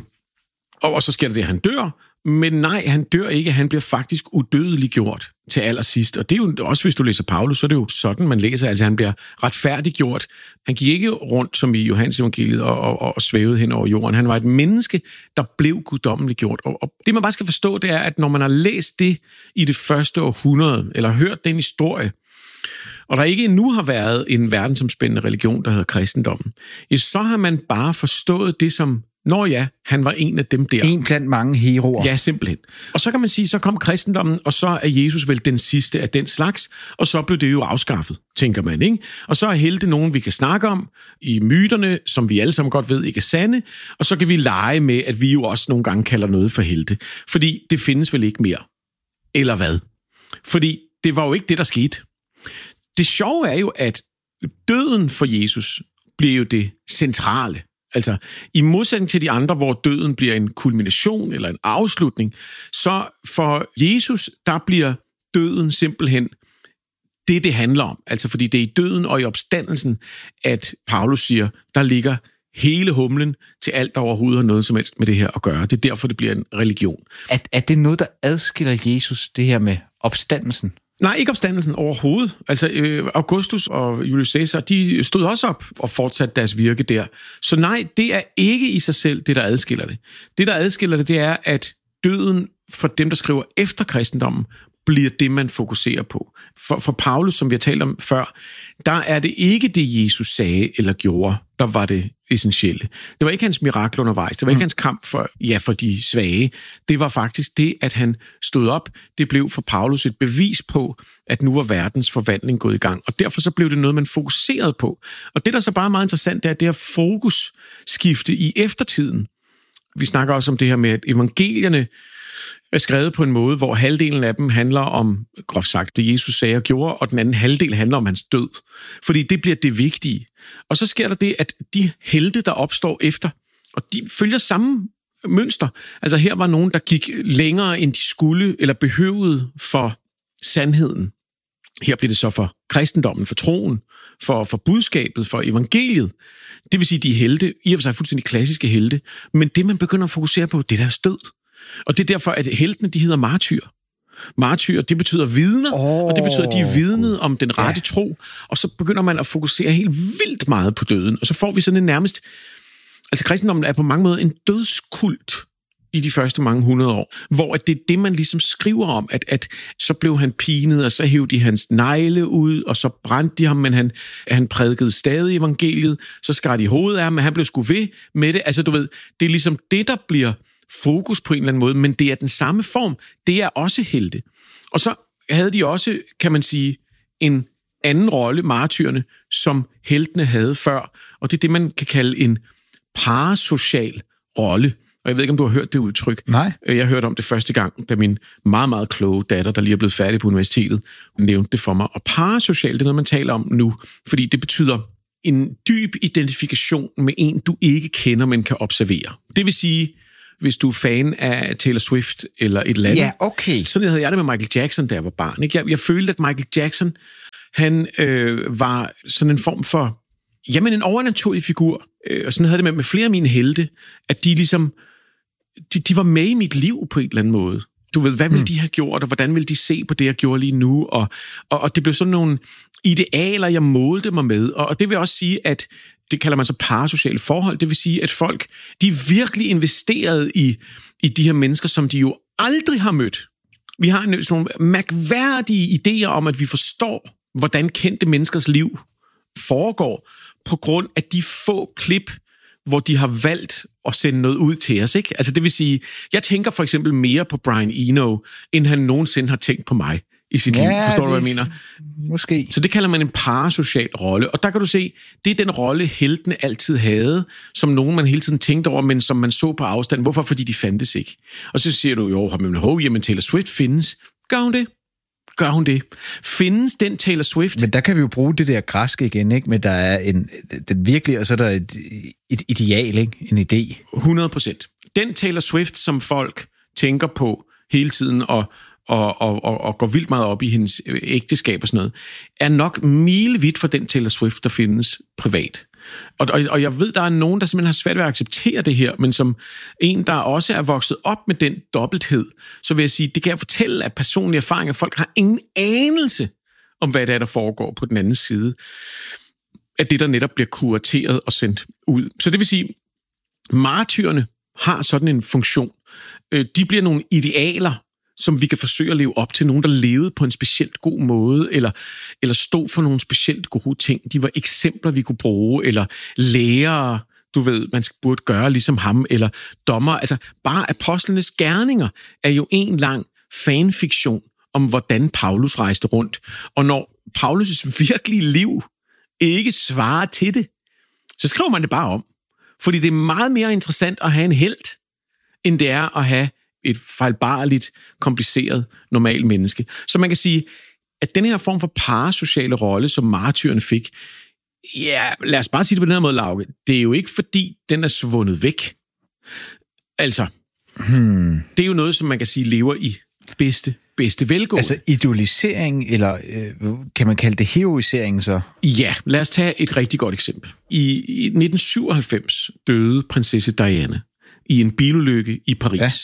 Speaker 2: Og så sker der det, at han dør, men nej, han dør ikke. Han bliver faktisk udødeliggjort til allersidst. Og det er jo også, hvis du læser Paulus, så er det jo sådan, man læser. Altså, han bliver retfærdiggjort. Han gik ikke rundt, som i Johannes evangeliet, og, og, og svævede hen over jorden. Han var et menneske, der blev guddommeliggjort. Og, og det, man bare skal forstå, det er, at når man har læst det i det første århundrede, eller hørt den historie, og der ikke endnu har været en verdensomspændende religion, der hedder kristendommen, så har man bare forstået det som, nå ja, han var en af dem der.
Speaker 1: En blandt mange heroer.
Speaker 2: Ja, simpelthen. Og så kan man sige, så kom kristendommen, og så er Jesus vel den sidste af den slags, og så blev det jo afskaffet, tænker man, ikke? Og så er helte nogen, vi kan snakke om i myterne, som vi alle sammen godt ved ikke er sande, og så kan vi lege med, at vi jo også nogle gange kalder noget for helte. Fordi det findes vel ikke mere. Eller hvad? Fordi det var jo ikke det, der skete. Det sjove er jo, at døden for Jesus bliver jo det centrale. Altså, i modsætning til de andre, hvor døden bliver en kulmination eller en afslutning, så for Jesus, der bliver døden simpelthen det, det handler om. Altså, fordi det er i døden og i opstandelsen, at Paulus siger, der ligger hele humlen til alt, der overhovedet har noget som helst med det her at gøre. Det er derfor, det bliver en religion.
Speaker 1: Er, er det noget, der adskiller Jesus, det her med opstandelsen?
Speaker 2: Nej, ikke opstandelsen overhovedet. Altså, øh, Augustus og Julius Caesar, de stod også op og fortsatte deres virke der. Så nej, det er ikke i sig selv det, der adskiller det. Det, der adskiller det, det er, at døden for dem, der skriver efter kristendommen, bliver det, man fokuserer på. For, for Paulus, som vi har talt om før, der er det ikke det, Jesus sagde eller gjorde, der var det essentielle. Det var ikke hans mirakler undervejs. Det var ikke mm. hans kamp for, ja, for de svage. Det var faktisk det, at han stod op. Det blev for Paulus et bevis på, at nu var verdens forvandling gået i gang. Og derfor så blev det noget, man fokuserede på. Og det, der så bare er meget interessant, det er det her fokusskifte i eftertiden. Vi snakker også om det her med, at evangelierne er skrevet på en måde, hvor halvdelen af dem handler om, groft sagt, det Jesus sagde og gjorde, og den anden halvdel handler om hans død. Fordi det bliver det vigtige. Og så sker der det, at de helte, der opstår efter, og de følger samme mønster. Altså her var nogen, der gik længere, end de skulle, eller behøvede for sandheden. Her blev det så for kristendommen, for troen, for, for budskabet, for evangeliet. Det vil sige, de helte, i og for sig fuldstændig klassiske helte, men det, man begynder at fokusere på, det er deres død. Og det er derfor, at heltene, de hedder martyr. Martyr, det betyder vidner, oh, og det betyder, at de er vidnet om den rette ja. tro. Og så begynder man at fokusere helt vildt meget på døden. Og så får vi sådan en nærmest... Altså, kristendommen er på mange måder en dødskult i de første mange hundrede år, hvor det er det, man ligesom skriver om, at, at så blev han pinet, og så hævde de hans negle ud, og så brændte de ham, men han, han prædikede stadig evangeliet, så skar de hovedet af ham, men han blev sgu ved med det. Altså, du ved, det er ligesom det, der bliver fokus på en eller anden måde, men det er den samme form. Det er også helte. Og så havde de også, kan man sige, en anden rolle, martyrerne, som heltene havde før. Og det er det, man kan kalde en parasocial rolle. Og jeg ved ikke, om du har hørt det udtryk.
Speaker 1: Nej.
Speaker 2: Jeg hørte om det første gang, da min meget, meget kloge datter, der lige er blevet færdig på universitetet, nævnte det for mig. Og parasocial, det er noget, man taler om nu, fordi det betyder en dyb identifikation med en, du ikke kender, men kan observere. Det vil sige, hvis du er fan af Taylor Swift eller et eller andet.
Speaker 1: Ja, okay.
Speaker 2: Sådan havde jeg det med Michael Jackson, da jeg var barn. Ikke? Jeg, jeg følte, at Michael Jackson, han øh, var sådan en form for, jamen en overnaturlig figur. Øh, og sådan havde det med, med flere af mine helte, at de ligesom, de, de var med i mit liv på en eller anden måde. Du ved, hvad ville de have gjort, og hvordan ville de se på det, jeg gjorde lige nu? Og, og, og det blev sådan nogle idealer, jeg målte mig med. Og, og det vil også sige, at det kalder man så parasociale forhold. Det vil sige, at folk, de virkelig investerede i, i de her mennesker, som de jo aldrig har mødt. Vi har en, sådan nogle mærkværdige idéer om, at vi forstår, hvordan kendte menneskers liv foregår, på grund af de få klip, hvor de har valgt at sende noget ud til os. Ikke? Altså det vil sige, jeg tænker for eksempel mere på Brian Eno, end han nogensinde har tænkt på mig i sit ja, liv. Forstår det, du, hvad jeg mener?
Speaker 1: Måske.
Speaker 2: Så det kalder man en parasocial rolle. Og der kan du se, det er den rolle, heltene altid havde, som nogen, man hele tiden tænkte over, men som man så på afstand. Hvorfor? Fordi de fandtes ikke. Og så siger du, jo, men hov, jamen Taylor Swift findes. Gør hun det? Gør hun det? Findes den Taylor Swift?
Speaker 1: Men der kan vi jo bruge det der græske igen, ikke? Men der er en, den virkelige, og så er der et, et ideal, ikke? En idé.
Speaker 2: hundrede procent. Den Taylor Swift, som folk tænker på hele tiden, og Og, og, og, og går vildt meget op i hendes ægteskab og sådan noget, er nok milevidt for den Taylor Swift, der findes privat. Og, og, og jeg ved, der er nogen, der simpelthen har svært ved at acceptere det her, men som en, der også er vokset op med den dobbelthed, så vil jeg sige, det kan jeg fortælle af personlige erfaringer. Folk har ingen anelse om, hvad det er, der foregår på den anden side af det, der netop bliver kurateret og sendt ud. Så det vil sige, martyrerne har sådan en funktion. De bliver nogle idealer, som vi kan forsøge at leve op til. Nogen, der levede på en specielt god måde, eller, eller stod for nogle specielt gode ting. De var eksempler, vi kunne bruge, eller lærere, du ved, man burde gøre ligesom ham, eller dommer. Altså, bare apostlenes gerninger er jo en lang fanfiktion om, hvordan Paulus rejste rundt. Og når Paulus' virkelige liv ikke svarer til det, så skriver man det bare om. Fordi det er meget mere interessant at have en helt, end det er at have et fejlbarligt, kompliceret, normalt menneske. Så man kan sige, at den her form for parasociale rolle, som martyrerne fik, ja, lad os bare sige det på den her måde, Lauke, det er jo ikke fordi, den er svundet væk. Altså, hmm. det er jo noget, som man kan sige, lever i bedste, bedste velgående.
Speaker 1: Altså idolisering, eller øh, kan man kalde det heroisering så?
Speaker 2: Ja, lad os tage et rigtig godt eksempel. I, i nitten syvoghalvfems døde prinsesse Diana i en bilulykke i Paris. Ja.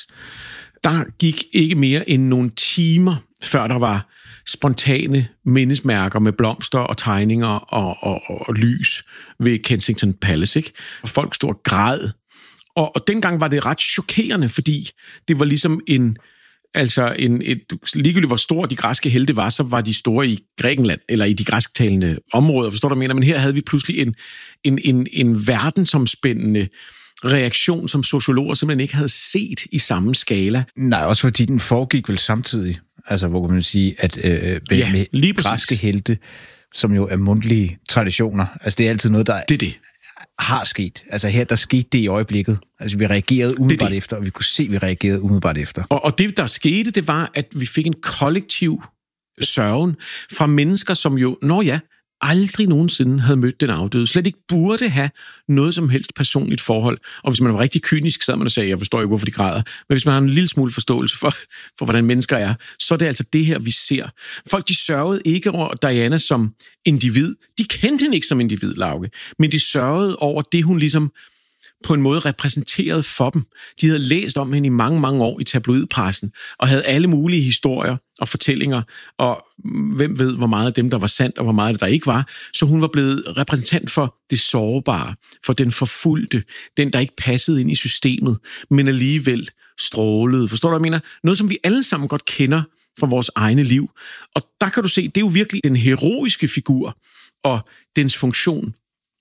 Speaker 2: Der gik ikke mere end nogle timer, før der var spontane mindesmærker med blomster og tegninger og, og, og, og lys ved Kensington Palace. Ikke? Og folk stod og græd. Og, og dengang var det ret chokerende, fordi det var ligesom en... Altså, en, et, ligegyldigt hvor store de græske helte var, så var de store i Grækenland, eller i de græsktalende områder, forstår du, hvad jeg mener? Men her havde vi pludselig en, en, en, en verdensomspændende reaktion, som sociologer simpelthen ikke havde set i samme skala.
Speaker 1: Nej, også fordi den foregik vel samtidig. Altså, hvor kan man sige, at øh, med, ja, med græske helte, som jo er mundtlige traditioner, altså det er altid noget, der
Speaker 2: det er det.
Speaker 1: har sket. Altså her, der skete det i øjeblikket. Altså vi reagerede umiddelbart det det. efter, og vi kunne se, at vi reagerede umiddelbart efter.
Speaker 2: Og, og det, der skete, det var, at vi fik en kollektiv sørgen fra mennesker, som jo, nå ja, aldrig nogensinde havde mødt den afdøde, slet ikke burde have noget som helst personligt forhold. Og hvis man var rigtig kynisk, så havde man og sagde, jeg forstår ikke, hvorfor de græder. Men hvis man har en lille smule forståelse for, for hvordan mennesker er, så er det altså det her, vi ser. Folk, de sørgede ikke over Diana som individ. De kendte hende ikke som individ, Lauke, men de sørgede over det, hun ligesom på en måde repræsenterede for dem. De havde læst om hende i mange, mange år i tabloidpressen, og havde alle mulige historier og fortællinger, og hvem ved, hvor meget af dem, der var sandt, og hvor meget af det, der ikke var. Så hun var blevet repræsentant for det sårbare, for den forfulgte, den, der ikke passede ind i systemet, men alligevel strålede. Forstår du, hvad jeg mener? Noget, som vi alle sammen godt kender fra vores egne liv. Og der kan du se, det er jo virkelig den heroiske figur og dens funktion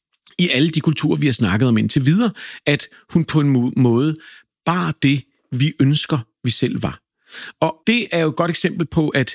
Speaker 2: i alle de kulturer, vi har snakket om indtil videre, at hun på en måde bare det, vi ønsker, vi selv var. Og det er jo et godt eksempel på, at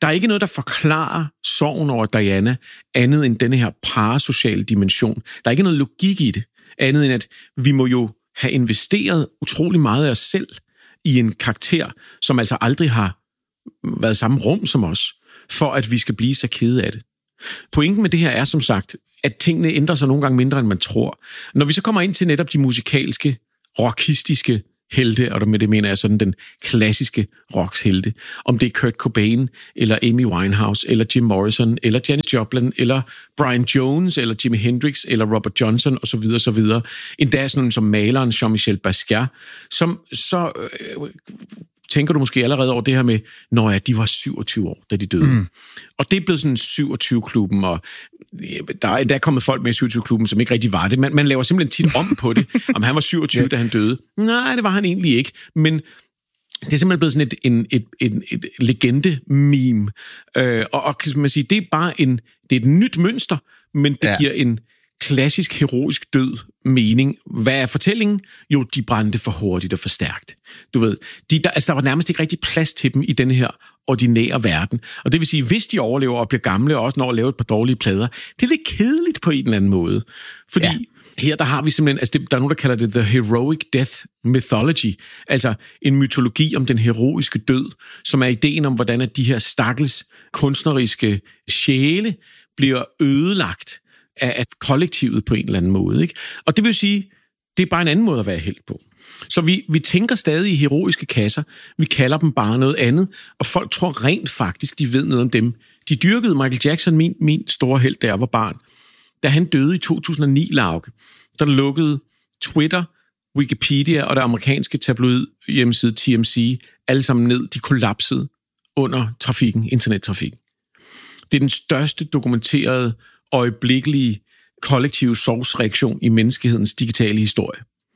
Speaker 2: der er ikke noget, der forklarer sorgen over Diana, andet end denne her parasociale dimension. Der er ikke noget logik i det, andet end at vi må jo have investeret utrolig meget af os selv i en karakter, som altså aldrig har været i samme rum som os, for at vi skal blive så kede af det. Pointen med det her er som sagt, at tingene ændrer sig nogle gange mindre, end man tror. Når vi så kommer ind til netop de musikalske, rockistiske helte, og med det mener jeg sådan den klassiske rockshelte, om det er Kurt Cobain, eller Amy Winehouse, eller Jim Morrison, eller Janis Joplin, eller Brian Jones, eller Jimi Hendrix, eller Robert Johnson, osv. osv. Endda sådan som maleren Jean-Michel Basquiat, som så øh, tænker du måske allerede over det her med, når ja, de var syvogtyve år, da de døde. Mm. Og det er blevet sådan syvogtyve-klubben, og der er, der er kommet folk med i syvogtyve-klubben, som ikke rigtig var det. Man, man laver simpelthen tit om på det, om han var syvogtyve, ja. Da han døde. Nej, det var han egentlig ikke. Men det er simpelthen blevet sådan et, en, et, et, et legende-meme. Øh, og, og kan man sige, det er bare en, det er et nyt mønster, men det ja. giver en klassisk heroisk død mening. Hvad er fortællingen? Jo, de brændte for hurtigt og for stærkt. Du ved, de, der, altså, der var nærmest ikke rigtig plads til dem i denne her ordinære verden. Og det vil sige, hvis de overlever og bliver gamle, og også når at lave et par dårlige plader, det er lidt kedeligt på en eller anden måde. Fordi ja. her, der har vi simpelthen, altså det, der er nogen, der kalder det the heroic death mythology, altså en mytologi om den heroiske død, som er ideen om, hvordan at de her stakkels kunstneriske sjæle bliver ødelagt af kollektivet på en eller anden måde. Ikke? Og det vil sige, det er bare en anden måde at være helt på. Så vi, vi tænker stadig i heroiske kasser, vi kalder dem bare noget andet, og folk tror rent faktisk, de ved noget om dem. De dyrkede Michael Jackson, min, min store helt, da jeg var barn. Da han døde i to tusind og ni, Lauke, der lukkede Twitter, Wikipedia og det amerikanske tabloid hjemmeside T M C alle sammen ned. De kollapsede under trafikken, internettrafikken. Det er den største dokumenterede øjeblikkelige kollektive sorgsreaktion i menneskehedens digitale historie.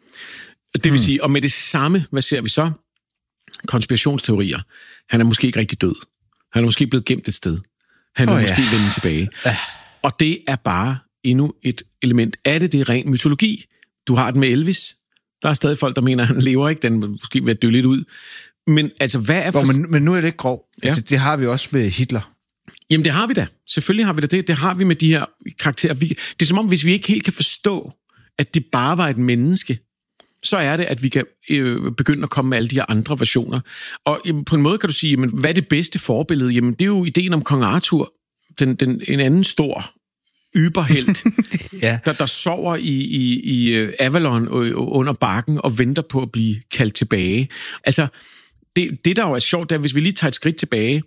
Speaker 2: Det vil hmm. sige, og med det samme, hvad ser vi så? Konspirationsteorier. Han er måske ikke rigtig død. Han er måske blevet gemt et sted. Han er oh, måske ja. vendt tilbage. Uh. Og det er bare endnu et element af det. Det er ren mytologi. Du har det med Elvis. Der er stadig folk, der mener, at han lever ikke. Den måske ved at dø lidt ud. Men altså, hvad er... For...
Speaker 1: Nå, men, men nu er det ikke grov. Ja. Altså, det har vi også med Hitler.
Speaker 2: Jamen, det har vi da. Selvfølgelig har vi da det. Det har vi med de her karakterer. Vi, det er som om, hvis vi ikke helt kan forstå, at det bare var et menneske, så er det, at vi kan øh, begynde at komme med alle de her andre versioner. Og jamen, på en måde kan du sige, jamen, hvad er det bedste forbillede? Jamen, det er jo ideen om kong Arthur, den, den, en anden stor yberhelt, ja. der, der sover i, i, i Avalon under bakken og venter på at blive kaldt tilbage. Altså, det, det der jo er sjovt, er, hvis vi lige tager et skridt tilbage,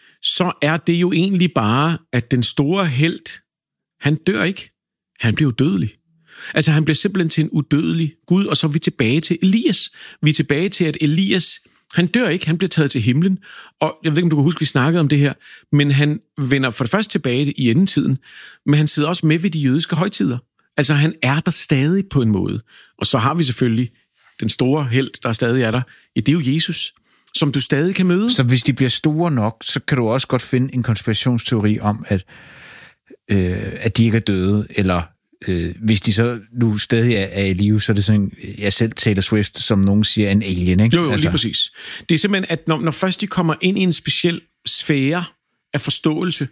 Speaker 2: så er det jo egentlig bare, at den store helt, han dør ikke. Han bliver udødelig. Altså, han bliver simpelthen til en udødelig Gud, og så er vi tilbage til Elias. Vi er tilbage til, at Elias, han dør ikke, han bliver taget til himlen. Og jeg ved ikke, om du kan huske, vi snakkede om det her, men han vender for det første tilbage i endetiden, men han sidder også med ved de jødiske højtider. Altså, han er der stadig på en måde. Og så har vi selvfølgelig den store helt, der stadig er der. Ja, det er jo Jesus, som du stadig kan møde.
Speaker 1: Så hvis de bliver store nok, så kan du også godt finde en konspirationsteori om, at, øh, at de ikke er døde, eller øh, hvis de så nu stadig er, er i live, så er det sådan, jeg selv Taylor Swift, som nogen siger, en alien, ikke?
Speaker 2: Jo, jo, altså. Lige præcis. Det er simpelthen, at når, når først de kommer ind i en speciel sfære af forståelse,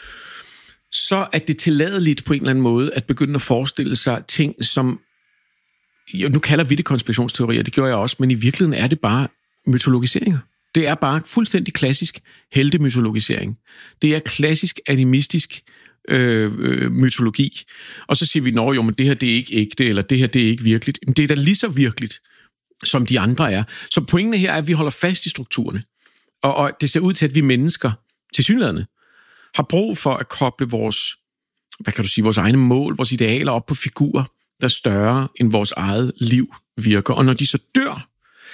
Speaker 2: så er det tilladeligt på en eller anden måde at begynde at forestille sig ting, som, jo, nu kalder vi det konspirationsteorier, det gjorde jeg også, men i virkeligheden er det bare mytologiseringer. Det er bare fuldstændig klassisk heltemytologisering. Det er klassisk animistisk øh, øh, mytologi. Og så siger vi, nå jo, men det her det er ikke ægte, eller det her det er ikke virkeligt. Men det er da lige så virkeligt, som de andre er. Så pointen her er, at vi holder fast i strukturerne. Og, og det ser ud til, at vi mennesker, tilsyneladende, har brug for at koble vores, hvad kan du sige, vores egne mål, vores idealer op på figurer, der er større end vores eget liv virker. Og når de så dør,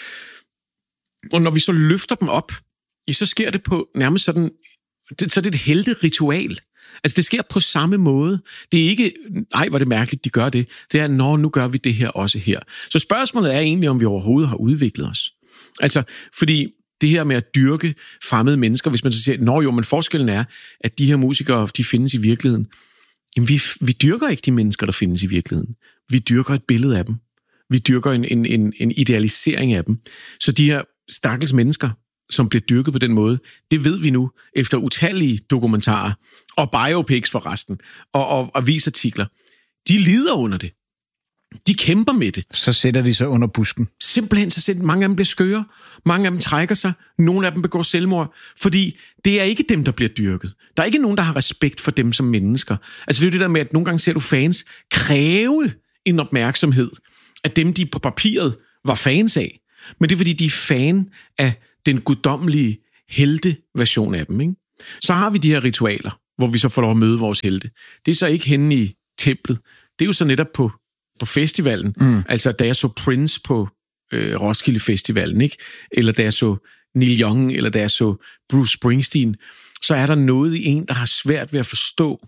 Speaker 2: og når vi så løfter dem op, så sker det på nærmest sådan, så er det et helteritual. Altså det sker på samme måde. Det er ikke, ej hvor er det mærkeligt, de gør det. Det er, nå, nu gør vi det her også her. Så spørgsmålet er egentlig, om vi overhovedet har udviklet os. Altså, fordi det her med at dyrke fremmede mennesker, hvis man så siger, nå jo, men forskellen er, at de her musikere, de findes i virkeligheden. Jamen, vi, vi dyrker ikke de mennesker, der findes i virkeligheden. Vi dyrker et billede af dem. Vi dyrker en, en, en, en idealisering af dem. Så de her stakkels mennesker, som bliver dyrket på den måde, det ved vi nu efter utallige dokumentarer, og biopics forresten, og, og avisartikler. De lider under det. De kæmper med det.
Speaker 1: Så sætter de sig under busken.
Speaker 2: Simpelthen, så sætter mange af dem bliver skøre, mange af dem trækker sig, nogle af dem begår selvmord, fordi det er ikke dem, der bliver dyrket. Der er ikke nogen, der har respekt for dem som mennesker. Altså det er jo det der med, at nogle gange ser du fans kræve en opmærksomhed af dem, de på papiret var fans af. Men det er, fordi de er fan af den guddommelige helte-version af dem. Ikke? Så har vi de her ritualer, hvor vi så får lov at møde vores helte. Det er så ikke henne i templet. Det er jo så netop på, på festivalen. Mm. Altså, da jeg så Prince på øh, Roskilde Festivalen, ikke? Eller da jeg så Neil Young, eller da jeg så Bruce Springsteen, så er der noget i en, der har svært ved at forstå,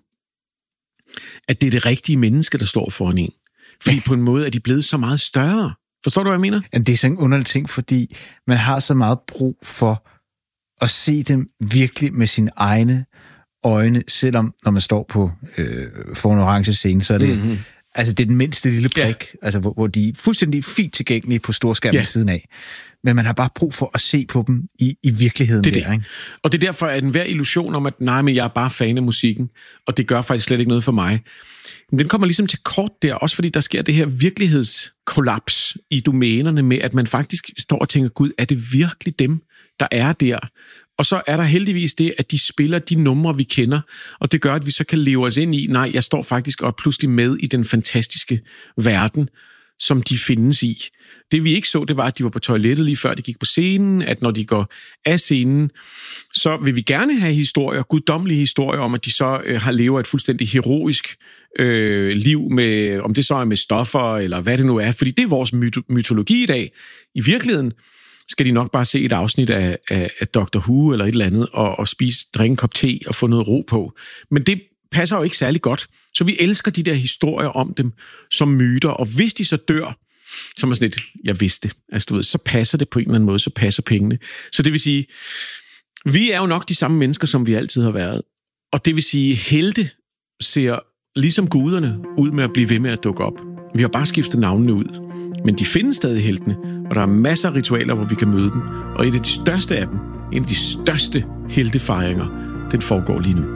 Speaker 2: at det er det rigtige menneske, der står foran en. Fordi på en måde er de blevet så meget større. Forstår du, hvad jeg mener?
Speaker 1: Ja, det er sådan en underlig ting, fordi man har så meget brug for at se dem virkelig med sine egne øjne, selvom når man står på øh, for en orange scene, så er det, mm-hmm. altså, det er den mindste lille prik, ja. altså, hvor, hvor de er fuldstændig fint tilgængelige på storskærmen ja. siden af. Men man har bare brug for at se på dem i, i virkeligheden.
Speaker 2: Det er
Speaker 1: der,
Speaker 2: det.
Speaker 1: Ikke?
Speaker 2: Og det er derfor, at enhver illusion om, at nej, men jeg er bare fan af musikken, og det gør faktisk slet ikke noget for mig. Men den kommer ligesom til kort der, også fordi der sker det her virkelighedskollaps i domænerne med, at man faktisk står og tænker, gud, er det virkelig dem, der er der? Og så er der heldigvis det, at de spiller de numre, vi kender, og det gør, at vi så kan leve os ind i, nej, jeg står faktisk og pludselig med i den fantastiske verden, som de findes i. Det vi ikke så, det var, at de var på toilettet lige før de gik på scenen, at når de går af scenen, så vil vi gerne have historier, guddommelige historier om, at de så øh, har levet et fuldstændig heroisk øh, liv, med, om det så er med stoffer, eller hvad det nu er, fordi det er vores myto- mytologi i dag. I virkeligheden skal de nok bare se et afsnit af, af, af Doctor Who eller et eller andet, og, og spise, drikke en kop te og få noget ro på. Men det passer jo ikke særlig godt. Så vi elsker de der historier om dem som myter, og hvis de så dør, som er sådan et, jeg vidste, altså du ved, så passer det på en eller anden måde, så passer pengene. Så det vil sige, vi er jo nok de samme mennesker, som vi altid har været. Og det vil sige, helte ser ligesom guderne ud med at blive ved med at dukke op. Vi har bare skiftet navnene ud. Men de findes stadig heltene, og der er masser af ritualer, hvor vi kan møde dem. Og et af de største af dem, en af de største heltefejringer, den foregår lige nu.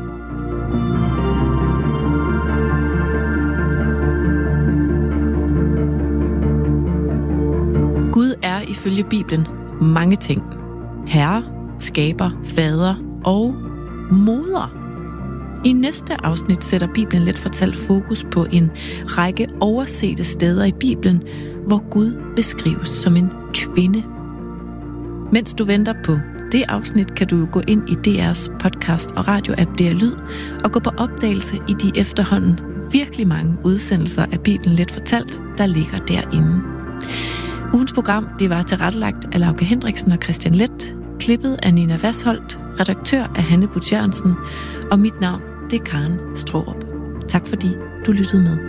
Speaker 3: Gud er ifølge Bibelen mange ting. Herre, skaber, fader og moder. I næste afsnit sætter Bibelen let fortalt fokus på en række oversete steder i Bibelen, hvor Gud beskrives som en kvinde. Mens du venter på det afsnit, kan du gå ind i D R's podcast og radioapp D R Lyd og gå på opdagelse i de efterhånden virkelig mange udsendelser af Bibelen let fortalt, der ligger derinde. Ugens program det var tilrettelagt af Lauke Hendriksen og Christian Leth, klippet af Nina Vasholdt, redaktør af Hanne Butt Jørgensen, og mit navn det er Karen Straarup. Tak fordi du lyttede med.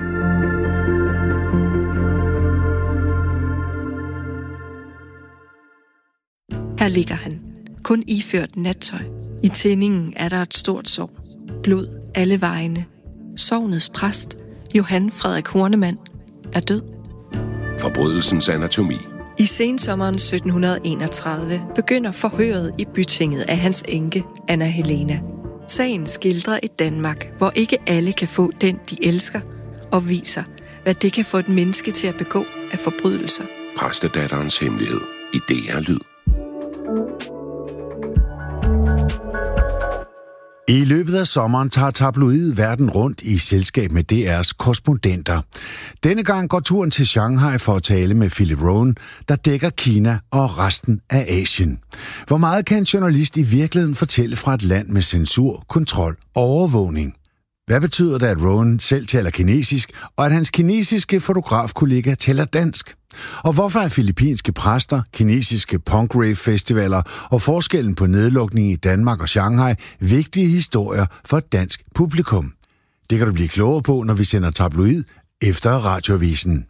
Speaker 4: Her ligger han, kun iført nattøj. I tændingen er der et stort sår. Blod alle vegne. Sognets præst, Johan Frederik Hornemann, er død.
Speaker 5: Forbrydelsens anatomi.
Speaker 4: I sensommeren sytten enogtredive begynder forhøret i bytinget af hans enke, Anna Helena. Sagen skildrer et Danmark, hvor ikke alle kan få den, de elsker, og viser, hvad det kan få et menneske til at begå af forbrydelser.
Speaker 5: Præstedatterens hemmelighed i D R Lyd.
Speaker 6: I løbet af sommeren tager tabloidet verden rundt i selskab med D R's korrespondenter. Denne gang går turen til Shanghai for at tale med Philip Rowan, der dækker Kina og resten af Asien. Hvor meget kan en journalist i virkeligheden fortælle fra et land med censur, kontrol og overvågning? Hvad betyder det, at Rowan selv taler kinesisk, og at hans kinesiske fotografkollega taler dansk? Og hvorfor er filippinske præster, kinesiske punk-rave-festivaler og forskellen på nedlukning i Danmark og Shanghai vigtige historier for et dansk publikum? Det kan du blive klogere på, når vi sender tabloid efter radioavisen.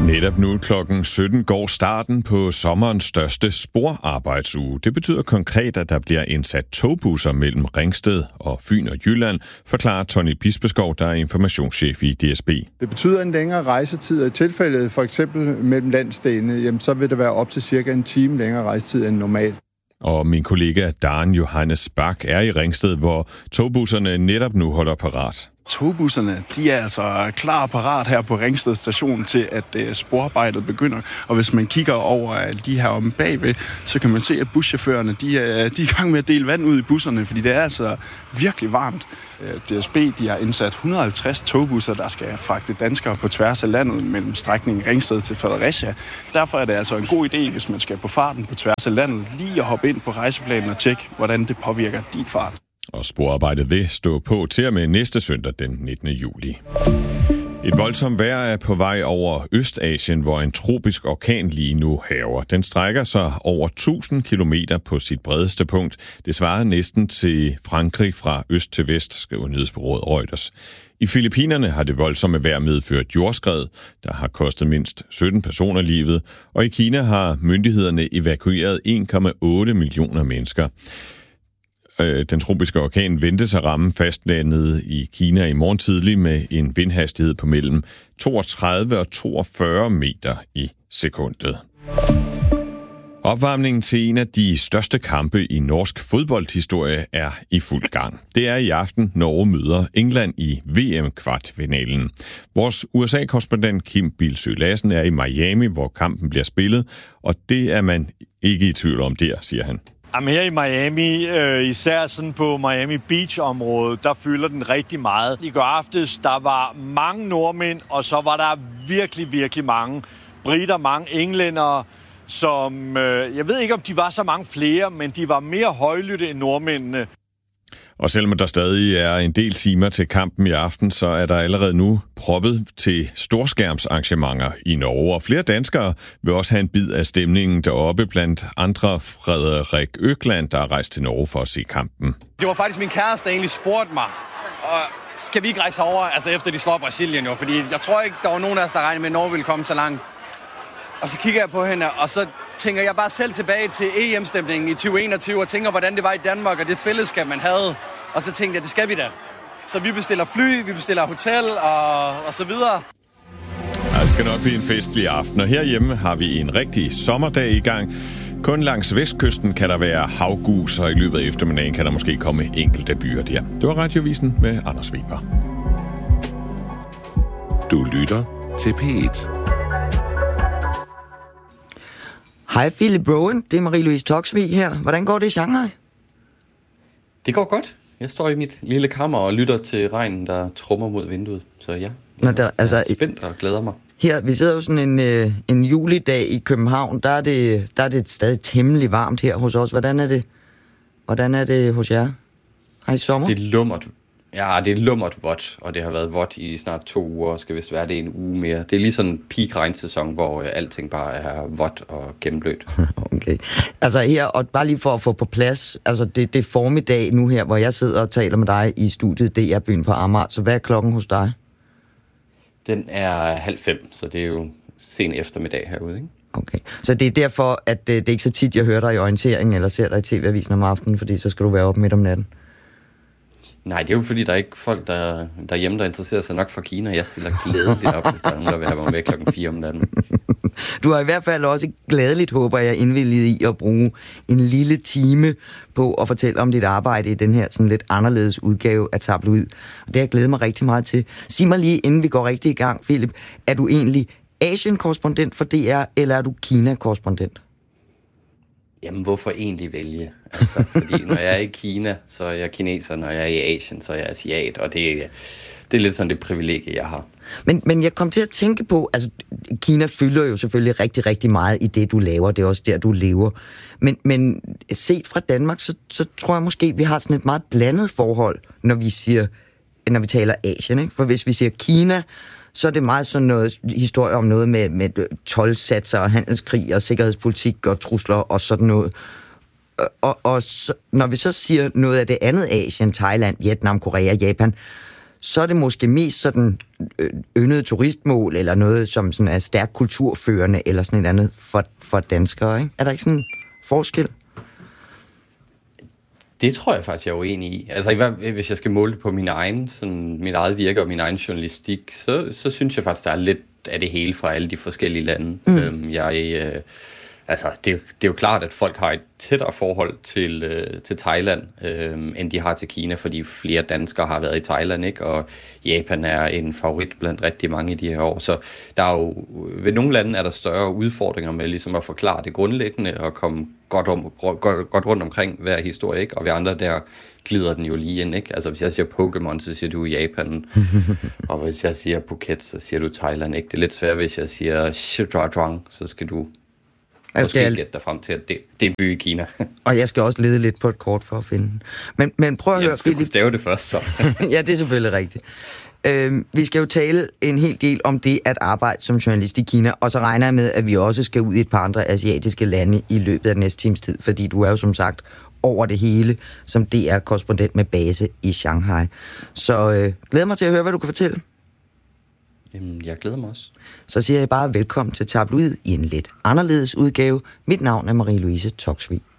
Speaker 7: Netop nu klokken sytten går starten på sommerens største sporarbejdsuge. Det betyder konkret, at der bliver indsat togbusser mellem Ringsted og Fyn og Jylland, forklarer Tony Bispeskov, der er informationschef i D S B.
Speaker 8: Det betyder en længere rejsetid, og i tilfældet for eksempel mellem landsdelene, jamen, så vil det være op til cirka en time længere rejsetid end normalt.
Speaker 7: Og min kollega Dan Johannes Bak er i Ringsted, hvor togbusserne netop nu holder parat.
Speaker 9: Togbusserne, de er altså klar og parat her på Ringsted station til, at uh, sporarbejdet begynder. Og hvis man kigger over de her om bagved, så kan man se, at buschaufførerne, de er, de er i gang med at dele vand ud i busserne, fordi det er altså virkelig varmt. D S B, de har indsat et hundrede og halvtreds togbusser, der skal fragte danskere på tværs af landet mellem strækningen Ringsted til Fredericia. Derfor er det altså en god idé, hvis man skal på farten på tværs af landet, lige at hoppe ind på rejseplanen og tjekke, hvordan det påvirker din fart.
Speaker 7: Og sporarbejdet vil stå på til og med næste søndag den nittende juli. Et voldsomt vejr er på vej over Østasien, hvor en tropisk orkan lige nu hærger. Den strækker sig over tusind kilometer på sit bredeste punkt. Det svarer næsten til Frankrig fra øst til vest, skriver nyhedsbureauet Reuters. I Filippinerne har det voldsomme vejr medført jordskred, der har kostet mindst sytten personer livet, og i Kina har myndighederne evakueret en komma otte millioner mennesker. Den tropiske orkan ventes at ramme fastlandet i Kina i morgen tidlig med en vindhastighed på mellem toogtredive og toogfyrre meter i sekundet. Opvarmningen til en af de største kampe i norsk fodboldhistorie er i fuld gang. Det er i aften, Norge møder England i V M-kvartfinalen. Vores U S A-korrespondent Kim Bilsøe Lassen er i Miami, hvor kampen bliver spillet, og det er man ikke i tvivl om der, siger han.
Speaker 10: Jamen her i Miami, øh, især sådan på Miami Beach-området, der fylder den rigtig meget. I går aftes, der var mange nordmænd, og så var der virkelig, virkelig mange briter, mange englændere, som, øh, jeg ved ikke om de var så mange flere, men de var mere højlytte end nordmændene.
Speaker 7: Og selvom der stadig er en del timer til kampen i aften, så er der allerede nu proppet til storskærmsarrangementer i Norge. Og flere danskere vil også have en bid af stemningen deroppe, blandt andre Frederik Økland, der er rejst til Norge for at se kampen.
Speaker 11: Det var faktisk min kæreste, der egentlig spurgte mig, og skal vi ikke rejse over, altså efter de slår Brasilien jo? Fordi jeg tror ikke, der var nogen af os, der regnede med, at Norge ville komme så langt. Og så kigger jeg på hende, og så tænker jeg bare selv tilbage til E M-stemningen i tyve enogtyve, og tænker, hvordan det var i Danmark, og det fællesskab, man havde. Og så tænkte jeg, det skal vi da. Så vi bestiller fly, vi bestiller hotel, og, og så videre.
Speaker 7: Ja, det skal nok blive en festlig aften, og herhjemme har vi en rigtig sommerdag i gang. Kun langs vestkysten kan der være havgus, og i løbet af eftermiddagen kan der måske komme enkelte byer der. Det var Radiovisen med Anders Weber.
Speaker 5: Du lytter til P et.
Speaker 12: Hej Philip Rowan, det er Marie-Louise Toksvig her. Hvordan går det i Shanghai?
Speaker 13: Det går godt. Jeg står i mit lille kammer og lytter til regnen, der trummer mod vinduet. Så ja,
Speaker 12: Nå, der, altså,
Speaker 13: jeg er spændt og glæder mig.
Speaker 12: Her, vi sidder jo sådan en, en julidag i København. Der er, det, der er det stadig temmelig varmt her hos os. Hvordan er det, hvordan er det hos jer? Har I sommer?
Speaker 13: Det er lummert. Ja, det er lummert vådt, og det har været vådt i snart to uger, og skal vist være det en uge mere. Det er lige sådan en peak regnsæson, hvor alting bare er vådt og gennemblødt.
Speaker 12: Okay. Altså her, og bare lige for at få på plads, altså det, det er formiddag nu her, hvor jeg sidder og taler med dig i studiet D R-byen på Amager. Så hvad er klokken hos dig?
Speaker 13: Den er halv fem, så det er jo sen eftermiddag herude, ikke?
Speaker 12: Okay. Så det er derfor, at det, det er ikke så tit, jeg hører dig i orienteringen, eller ser dig i T V-avisen om aftenen, fordi så skal du være oppe midt om natten.
Speaker 13: Nej, det er jo fordi, der er ikke folk der, derhjemme, der interesserer sig nok for Kina. Jeg stiller glædeligt op, hvis der er nogen, der vil have mig med klokken fire om natten.
Speaker 12: Du har i hvert fald også glædeligt, håber jeg, indvilliget i at bruge en lille time på at fortælle om dit arbejde i den her sådan lidt anderledes udgave af Tabloid. Og det har jeg glædet mig rigtig meget til. Sig mig lige, inden vi går rigtig i gang, Philip, er du egentlig Asien-korrespondent for D R, eller er du Kina-korrespondent?
Speaker 13: Jamen, hvorfor egentlig vælge? Altså, fordi når jeg er i Kina, så er jeg kineser, når jeg er i Asien, så er jeg asiat, og det, det er lidt sådan det privilegie, jeg har.
Speaker 12: Men, men jeg kom til at tænke på, altså Kina fylder jo selvfølgelig rigtig, rigtig meget i det, du laver, det er også der, du lever. Men, men set fra Danmark, så, så tror jeg måske, vi har sådan et meget blandet forhold, når vi siger, når vi taler Asien, ikke? For hvis vi siger Kina, så er det meget sådan noget historie om noget med, med toldsatser og handelskrig og sikkerhedspolitik og trusler og sådan noget. Og, og så, når vi så siger noget af det andet Asien, Thailand, Vietnam, Korea, Japan, så er det måske mest sådan yndet turistmål, eller noget, som sådan er stærkt kulturførende, eller sådan et andet for, for danskere, ikke? Er der ikke sådan en forskel?
Speaker 13: Det tror jeg faktisk, jeg er uenig i. Altså, hvis jeg skal måle det på min egen, sådan, mit eget virke og min egen journalistik, så, så synes jeg faktisk, der er lidt af det hele fra alle de forskellige lande. Mm. Øhm, jeg, øh, altså, det, er, det er jo klart, at folk har et tættere forhold til, øh, til Thailand, øh, end de har til Kina, fordi flere danskere har været i Thailand, ikke? Og Japan er en favorit blandt rigtig mange i de her år. Så der er jo, ved nogle lande er der større udfordringer med ligesom at forklare det grundlæggende og komme godt, om, godt, godt rundt omkring hver historie, ikke? Og ved andre der glider den jo lige ind, ikke? Altså hvis jeg siger Pokémon, så siger du Japan, og hvis jeg siger Phuket, så siger du Thailand, ikke? Det er lidt svært, hvis jeg siger Shidradrang, så skal du jeg skal måske gætte dig frem til, at det, det er en by i Kina.
Speaker 12: Og jeg skal også lede lidt på et kort for at finde den. Men, men prøv at
Speaker 13: ja,
Speaker 12: høre, Philip.
Speaker 13: Jeg stave det først, så.
Speaker 12: Ja, det er selvfølgelig rigtigt. Øhm, vi skal jo tale en hel del om det at arbejde som journalist i Kina, og så regner jeg med, at vi også skal ud i et par andre asiatiske lande i løbet af den næste times tid, fordi du er jo som sagt over det hele som D R-korrespondent med base i Shanghai. Så øh, glæder mig til at høre, hvad du kan fortælle.
Speaker 13: Jamen, jeg glæder mig også.
Speaker 12: Så siger jeg bare velkommen til Tabloid i en lidt anderledes udgave. Mit navn er Marie-Louise Toksvig.